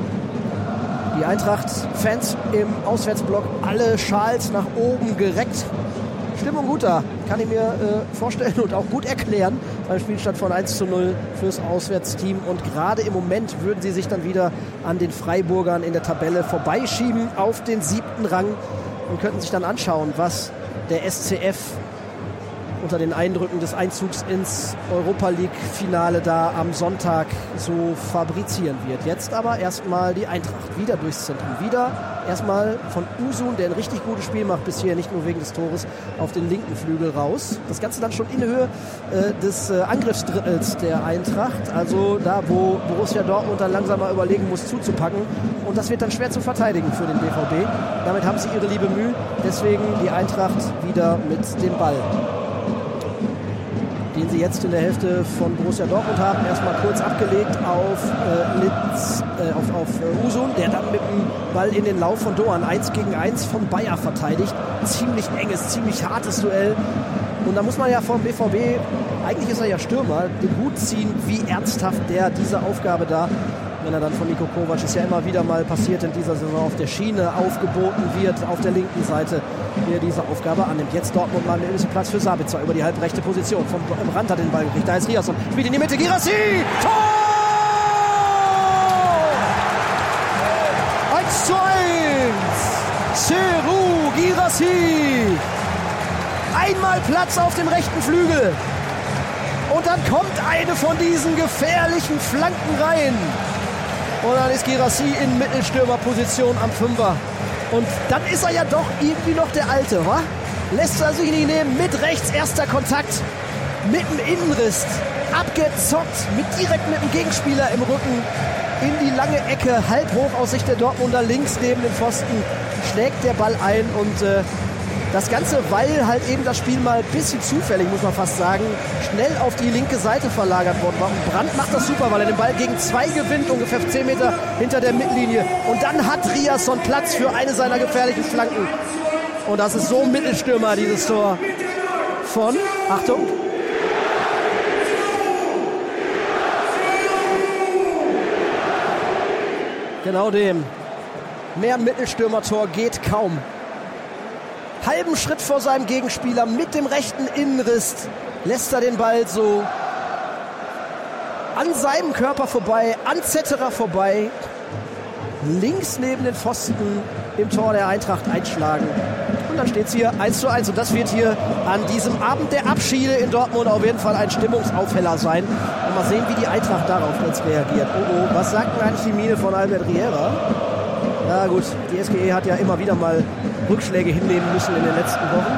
Die Eintracht-Fans im Auswärtsblock, alle Schals nach oben gereckt. Stimmung gut da, kann ich mir vorstellen und auch gut erklären beim Spielstand von 1:0 fürs Auswärtsteam. Und gerade im Moment würden sie sich dann wieder an den Freiburgern in der Tabelle vorbeischieben auf den 7. Rang und könnten sich dann anschauen, was der SCF unter den Eindrücken des Einzugs ins Europa-League-Finale da am Sonntag so fabrizieren wird. Jetzt aber erstmal die Eintracht wieder durchs Zentrum. Wieder erstmal von Usun, der ein richtig gutes Spiel macht bisher, nicht nur wegen des Tores, auf den linken Flügel raus. Das Ganze dann schon in Höhe des Angriffsdrittels der Eintracht. Also da, wo Borussia Dortmund dann langsam mal überlegen muss, zuzupacken. Und das wird dann schwer zu verteidigen für den BVB. Damit haben sie ihre liebe Mühe. Deswegen die Eintracht wieder mit dem Ball, den sie jetzt in der Hälfte von Borussia Dortmund haben. Erstmal kurz abgelegt auf Usun, der dann mit dem Ball in den Lauf von Doan 1 gegen 1 von Bayer verteidigt. Ziemlich enges, ziemlich hartes Duell. Und da muss man ja vom BVB, eigentlich ist er ja Stürmer, den Hut ziehen, wie ernsthaft der diese Aufgabe da, wenn er dann von Niko Kovac, ist ja immer wieder mal passiert in dieser Saison, auf der Schiene aufgeboten wird, auf der linken Seite, wie er diese Aufgabe annimmt. Jetzt Dortmund mal einen Platz für Sabitzer über die halbrechte Position. Vom Rand hat den Ball gekriegt, da ist Riasson, spielt in die Mitte, Guirassy! Tor! 1:1! Serhou Guirassy! Einmal Platz auf dem rechten Flügel. Und dann kommt eine von diesen gefährlichen Flanken rein. Und dann ist Guirassy in Mittelstürmerposition am Fünfer. Und dann ist er ja doch irgendwie noch der Alte, wa? Lässt er sich nicht nehmen, mit rechts erster Kontakt, mit dem Innenriss, abgezockt, direkt mit dem Gegenspieler im Rücken, in die lange Ecke, halb hoch aus Sicht der Dortmunder, links neben dem Pfosten, schlägt der Ball ein und das Ganze, weil halt eben das Spiel mal ein bisschen zufällig, muss man fast sagen, schnell auf die linke Seite verlagert worden war. Und Brandt macht das super, weil er den Ball gegen 2 gewinnt, ungefähr 10 Meter hinter der Mittellinie. Und dann hat Riasson Platz für eine seiner gefährlichen Flanken. Und das ist so ein Mittelstürmer, dieses Tor von, Achtung, genau dem. Mehr Mittelstürmertor geht kaum. Halben Schritt vor seinem Gegenspieler mit dem rechten Innenriss lässt er den Ball so an seinem Körper vorbei, an Zetterer vorbei, links neben den Pfosten im Tor der Eintracht einschlagen. Und dann steht es hier 1:1 und das wird hier an diesem Abend der Abschiede in Dortmund auf jeden Fall ein Stimmungsaufheller sein. Und mal sehen, wie die Eintracht darauf jetzt reagiert. Oh, was sagt denn eigentlich die Miene von Albert Riera? Ja gut, die SGE hat ja immer wieder mal Rückschläge hinnehmen müssen in den letzten Wochen.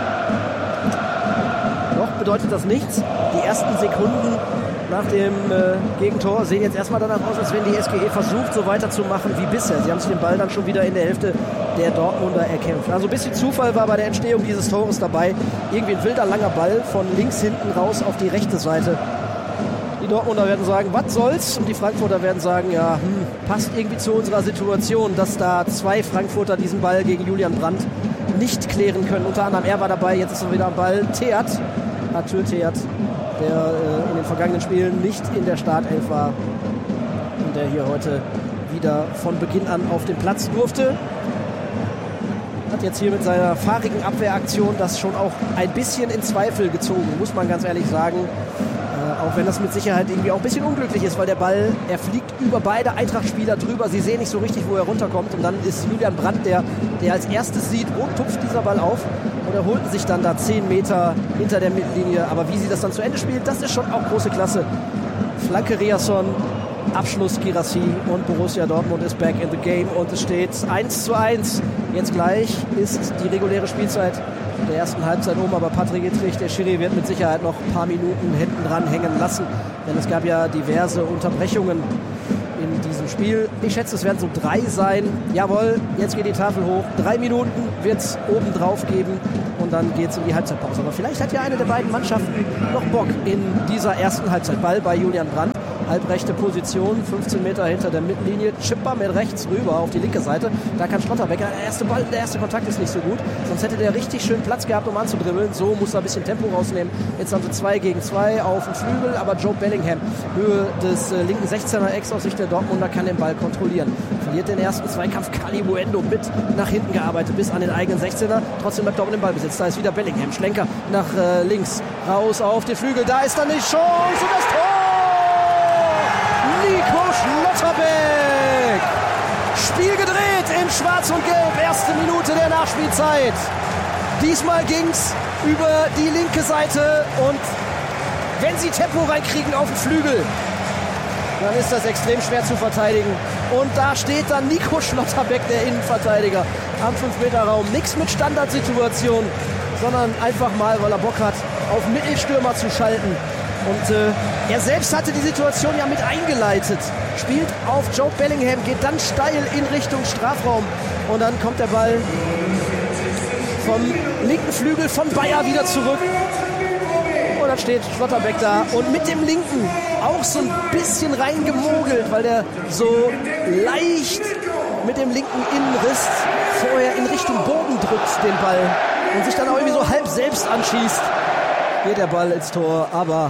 Noch bedeutet das nichts. Die ersten Sekunden nach dem Gegentor sehen jetzt erstmal danach aus, als wenn die SGE versucht, so weiterzumachen wie bisher. Sie haben sich den Ball dann schon wieder in der Hälfte der Dortmunder erkämpft. Also ein bisschen Zufall war bei der Entstehung dieses Tores dabei. Irgendwie ein wilder langer Ball von links hinten raus auf die rechte Seite. Die Dortmunder werden sagen, was soll's? Und die Frankfurter werden sagen, ja, passt irgendwie zu unserer Situation, dass da 2 Frankfurter diesen Ball gegen Julian Brandt nicht klären können. Unter anderem er war dabei, jetzt ist er wieder am Ball. Arthur Theat, der in den vergangenen Spielen nicht in der Startelf war und der hier heute wieder von Beginn an auf den Platz durfte. Hat jetzt hier mit seiner fahrigen Abwehraktion das schon auch ein bisschen in Zweifel gezogen, muss man ganz ehrlich sagen. Auch wenn das mit Sicherheit irgendwie auch ein bisschen unglücklich ist, weil der Ball, er fliegt über beide Eintracht-Spieler drüber. Sie sehen nicht so richtig, wo er runterkommt. Und dann ist Julian Brandt, der als erstes sieht, wo tupft dieser Ball auf. Und er holt sich dann da 10 Meter hinter der Mittellinie. Aber wie sie das dann zu Ende spielt, das ist schon auch große Klasse. Flanke Riasson, Abschluss Guirassy und Borussia Dortmund ist back in the game. Und es steht 1:1. Jetzt gleich ist die reguläre Spielzeit der ersten Halbzeit aber Patrick Ittrich, der Schiri, wird mit Sicherheit noch ein paar Minuten hinten dran hängen lassen, denn es gab ja diverse Unterbrechungen in diesem Spiel. Ich schätze, es werden so 3 sein. Jawohl, jetzt geht die Tafel hoch. 3 Minuten wird es oben drauf geben und dann geht es in die Halbzeitpause. Aber vielleicht hat ja eine der beiden Mannschaften noch Bock in dieser ersten Halbzeit. Ball bei Julian Brandt. Halbrechte Position, 15 Meter hinter der Mittellinie, Chipper mit rechts rüber auf die linke Seite. Da kann Schlotterbeck, der erste Kontakt ist nicht so gut, sonst hätte der richtig schön Platz gehabt, um anzudribbeln. So muss er ein bisschen Tempo rausnehmen. Jetzt haben sie 2 gegen 2 auf dem Flügel, aber Joe Bellingham, Höhe des linken 16er-Ecks aus Sicht der Dortmunder, kann den Ball kontrollieren. Verliert den ersten Zweikampf, Kali Bueno mit nach hinten gearbeitet, bis an den eigenen 16er. Trotzdem bleibt Dortmund im Ballbesitz. Da ist wieder Bellingham, Schlenker nach links, raus auf den Flügel. Da ist dann die Chance und das Tor! Nico Schlotterbeck. Spiel gedreht in Schwarz und Gelb. Erste Minute der Nachspielzeit. Diesmal ging's über die linke Seite und wenn sie Tempo reinkriegen auf den Flügel, dann ist das extrem schwer zu verteidigen. Und da steht dann Nico Schlotterbeck, der Innenverteidiger, am 5-Meter-Raum. Nichts mit Standardsituation, sondern einfach mal, weil er Bock hat, auf Mittelstürmer zu schalten. Und er selbst hatte die Situation ja mit eingeleitet. Spielt auf Joe Bellingham, geht dann steil in Richtung Strafraum. Und dann kommt der Ball vom linken Flügel von Bayer wieder zurück. Und dann steht Schlotterbeck da und mit dem linken auch so ein bisschen reingemogelt, weil der so leicht mit dem linken Innenriss vorher in Richtung Boden drückt den Ball und sich dann auch irgendwie so halb selbst anschießt. Geht der Ball ins Tor, aber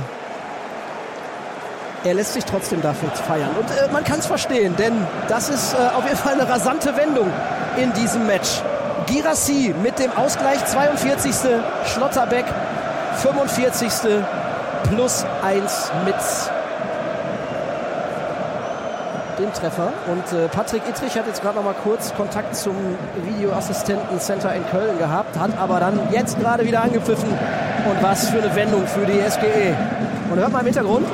er lässt sich trotzdem dafür feiern. Und man kann es verstehen, denn das ist auf jeden Fall eine rasante Wendung in diesem Match. Guirassy mit dem Ausgleich, 42. Schlotterbeck, 45. plus 1 mit dem Treffer. Und Patrick Ittrich hat jetzt gerade noch mal kurz Kontakt zum Videoassistentencenter in Köln gehabt, hat aber dann jetzt gerade wieder angepfiffen. Und was für eine Wendung für die SGE. Und hört mal im Hintergrund.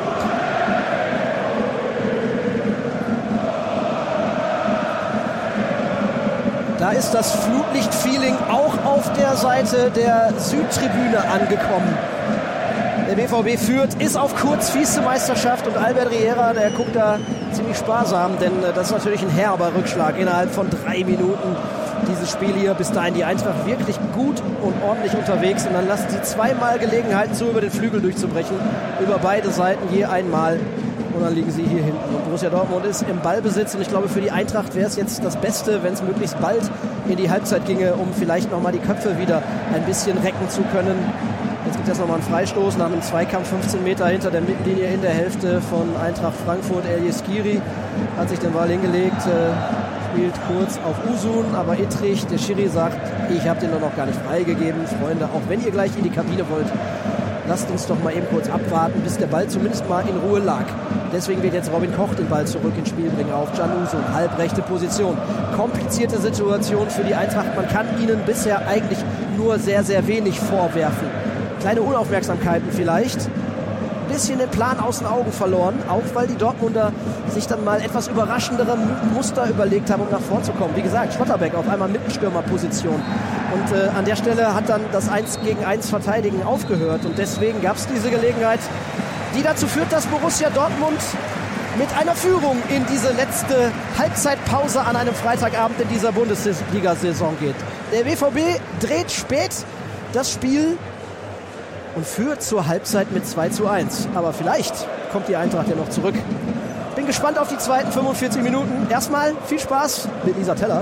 Da ist das Flutlicht-Feeling auch auf der Seite der Südtribüne angekommen. Der BVB führt, ist auf Kurz Vizemeisterschaft und Albert Riera, der guckt da ziemlich sparsam, denn das ist natürlich ein herber Rückschlag innerhalb von 3 Minuten. Dieses Spiel hier, bis dahin die Eintracht wirklich gut und ordentlich unterwegs und dann lassen sie 2-mal Gelegenheiten zu, über den Flügel durchzubrechen, über beide Seiten je einmal. Und dann liegen sie hier hinten. Und Borussia Dortmund ist im Ballbesitz. Und ich glaube, für die Eintracht wäre es jetzt das Beste, wenn es möglichst bald in die Halbzeit ginge, um vielleicht nochmal die Köpfe wieder ein bisschen recken zu können. Jetzt gibt es nochmal einen Freistoß nach einem Zweikampf 15 Meter hinter der Mittellinie in der Hälfte von Eintracht Frankfurt. Elias Skiri hat sich den Ball hingelegt, spielt kurz auf Usun, aber Ittrich, der Schiri, sagt, ich habe den doch noch gar nicht freigegeben. Freunde, auch wenn ihr gleich in die Kabine wollt, lasst uns doch mal eben kurz abwarten, bis der Ball zumindest mal in Ruhe lag. Deswegen wird jetzt Robin Koch den Ball zurück ins Spiel bringen auf Can Usun. Halbrechte Position. Komplizierte Situation für die Eintracht. Man kann ihnen bisher eigentlich nur sehr, sehr wenig vorwerfen. Kleine Unaufmerksamkeiten vielleicht. Ein bisschen den Plan aus den Augen verloren. Auch weil die Dortmunder sich dann mal etwas überraschendere Muster überlegt haben, um nach vorn zu kommen. Wie gesagt, Schlotterbeck auf einmal Mittelstürmerposition. Und an der Stelle hat dann das 1 gegen 1 Verteidigen aufgehört. Und deswegen gab es diese Gelegenheit, die dazu führt, dass Borussia Dortmund mit einer Führung in diese letzte Halbzeitpause an einem Freitagabend in dieser Bundesliga-Saison geht. Der BVB dreht spät das Spiel und führt zur Halbzeit mit 2:1. Aber vielleicht kommt die Eintracht ja noch zurück. Bin gespannt auf die zweiten 45 Minuten. Erstmal viel Spaß mit Lisa Tellers.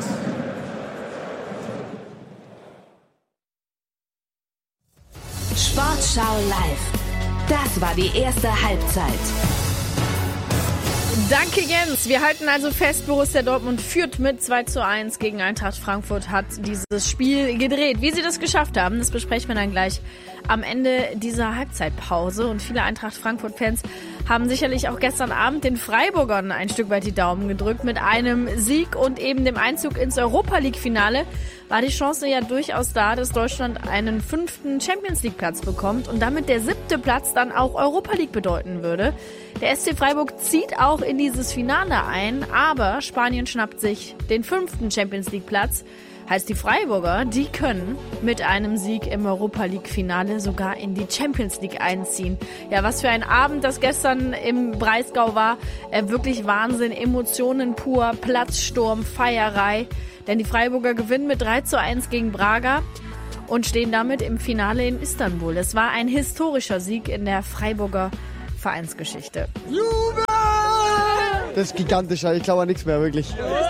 Sportschau live. Das war die erste Halbzeit. Danke, Jens. Wir halten also fest, Borussia Dortmund führt mit 2:1 gegen Eintracht Frankfurt, hat dieses Spiel gedreht. Wie sie das geschafft haben, das besprechen wir dann gleich am Ende dieser Halbzeitpause. Und viele Eintracht Frankfurt-Fans haben sicherlich auch gestern Abend den Freiburgern ein Stück weit die Daumen gedrückt. Mit einem Sieg und eben dem Einzug ins Europa-League-Finale war die Chance ja durchaus da, dass Deutschland einen 5. Champions-League-Platz bekommt und damit der 7. Platz dann auch Europa-League bedeuten würde. Der SC Freiburg zieht auch in dieses Finale ein, aber Spanien schnappt sich den 5. Champions-League-Platz. Heißt, die Freiburger, die können mit einem Sieg im Europa-League-Finale sogar in die Champions League einziehen. Ja, was für ein Abend das gestern im Breisgau war. Wirklich Wahnsinn, Emotionen pur, Platzsturm, Feierei. Denn die Freiburger gewinnen mit 3:1 gegen Braga und stehen damit im Finale in Istanbul. Es war ein historischer Sieg in der Freiburger Vereinsgeschichte. Jubel! Das ist gigantisch, ich glaube an nichts mehr, wirklich.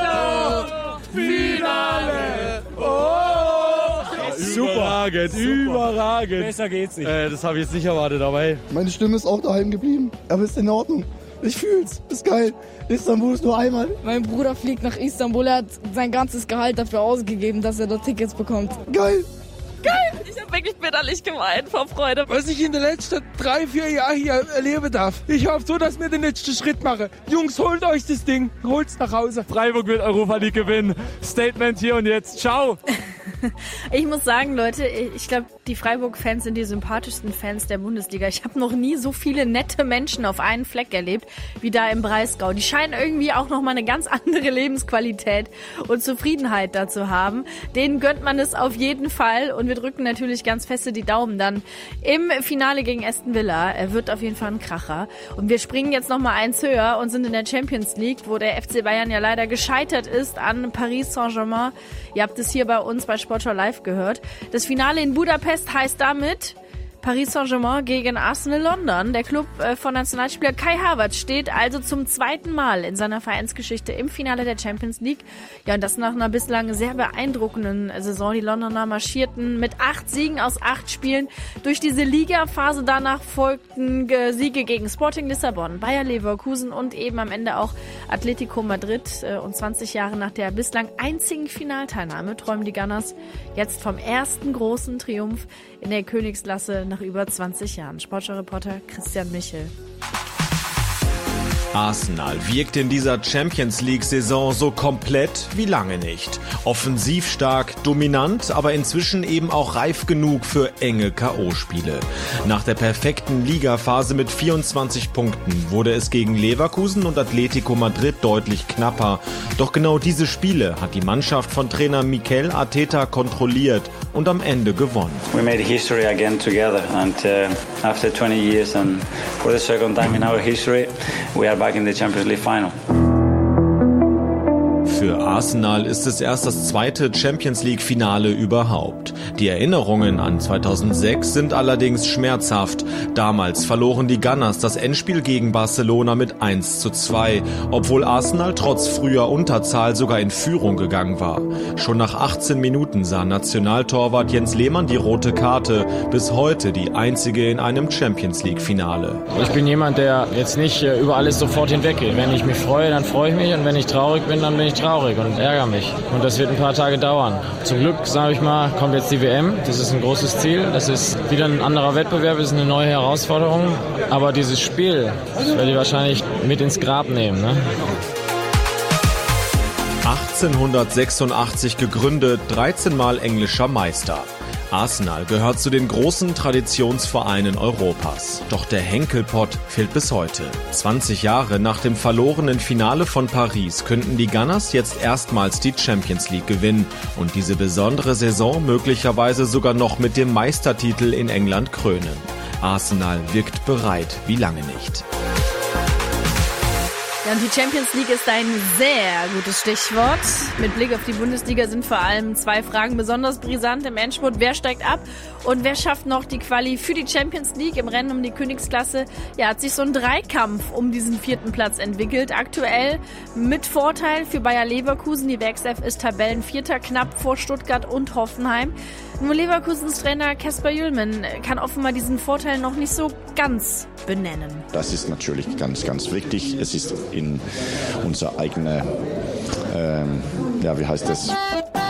Finale! Oh! Überragend. Besser geht's nicht. Das habe ich jetzt nicht erwartet, aber hey. Meine Stimme ist auch daheim geblieben, aber ist in Ordnung. Ich fühl's, ist geil. Istanbul ist nur einmal. Mein Bruder fliegt nach Istanbul, er hat sein ganzes Gehalt dafür ausgegeben, dass er dort Tickets bekommt. Geil! Ich habe wirklich bitterlich geweint vor Freude. Was ich in den letzten 3-4 Jahren hier erleben darf. Ich hoffe so, dass wir den letzten Schritt machen. Jungs, holt euch das Ding. Holt's nach Hause. Freiburg wird Europa League gewinnen. Statement hier und jetzt. Ciao. Ich muss sagen, Leute, ich glaube, die Freiburg-Fans sind die sympathischsten Fans der Bundesliga. Ich habe noch nie so viele nette Menschen auf einen Fleck erlebt, wie da im Breisgau. Die scheinen irgendwie auch nochmal eine ganz andere Lebensqualität und Zufriedenheit dazu haben. Denen gönnt man es auf jeden Fall und wir drücken natürlich ganz feste die Daumen dann im Finale gegen Aston Villa. Er wird auf jeden Fall ein Kracher. Und wir springen jetzt nochmal eins höher und sind in der Champions League, wo der FC Bayern ja leider gescheitert ist an Paris Saint-Germain. Ihr habt es hier bei uns bei Sportschau Live gehört. Das Finale in Budapest heißt damit Paris Saint-Germain gegen Arsenal London. Der Club von Nationalspieler Kai Havertz steht also zum 2. Mal in seiner Vereinsgeschichte im Finale der Champions League. Ja, und das nach einer bislang sehr beeindruckenden Saison. Die Londoner marschierten mit 8 Siegen aus 8 Spielen durch diese Ligaphase. Danach folgten Siege gegen Sporting Lissabon, Bayer Leverkusen und eben am Ende auch Atletico Madrid. Und 20 Jahre nach der bislang einzigen Finalteilnahme träumen die Gunners jetzt vom ersten großen Triumph in der Königsklasse nach über 20 Jahren. Sportschau-Reporter Christian Michel. Arsenal wirkt in dieser Champions-League-Saison so komplett wie lange nicht. Offensiv stark, dominant, aber inzwischen eben auch reif genug für enge K.O.-Spiele. Nach der perfekten Ligaphase mit 24 Punkten wurde es gegen Leverkusen und Atletico Madrid deutlich knapper. Doch genau diese Spiele hat die Mannschaft von Trainer Mikel Arteta kontrolliert und am Ende gewonnen. We made history again together and after 20 years and for the second time in our history we are back in the Champions League final. Für Arsenal ist es erst das 2. Champions-League-Finale überhaupt. Die Erinnerungen an 2006 sind allerdings schmerzhaft. Damals verloren die Gunners das Endspiel gegen Barcelona mit 1:2, obwohl Arsenal trotz früher Unterzahl sogar in Führung gegangen war. Schon nach 18 Minuten sah Nationaltorwart Jens Lehmann die rote Karte, bis heute die einzige in einem Champions-League-Finale. Ich bin jemand, der jetzt nicht über alles sofort hinweggeht. Wenn ich mich freue, dann freue ich mich und wenn ich traurig bin, dann bin ich traurig und ärgere mich. Und das wird ein paar Tage dauern. Zum Glück, sage ich mal, kommt jetzt die WM. Das ist ein großes Ziel. Das ist wieder ein anderer Wettbewerb, ist eine neue Herausforderung. Aber dieses Spiel, das werde ich wahrscheinlich mit ins Grab nehmen. Ne? 1886 gegründet, 13 Mal englischer Meister. Arsenal gehört zu den großen Traditionsvereinen Europas. Doch der Henkelpott fehlt bis heute. 20 Jahre nach dem verlorenen Finale von Paris könnten die Gunners jetzt erstmals die Champions League gewinnen und diese besondere Saison möglicherweise sogar noch mit dem Meistertitel in England krönen. Arsenal wirkt bereit wie lange nicht. Ja, und die Champions League ist ein sehr gutes Stichwort. Mit Blick auf die Bundesliga sind vor allem 2 Fragen besonders brisant im Endspurt. Wer steigt ab Und wer schafft noch die Quali für die Champions League im Rennen um die Königsklasse? Ja, hat sich so ein Dreikampf um diesen 4. Platz entwickelt. Aktuell mit Vorteil für Bayer Leverkusen. Die Werkself ist Tabellenvierter, knapp vor Stuttgart und Hoffenheim. Nur Leverkusens Trainer Kasper Jüllmann kann offenbar diesen Vorteil noch nicht so ganz benennen. Das ist natürlich ganz, ganz wichtig. Es ist in unser eigener, wie heißt das?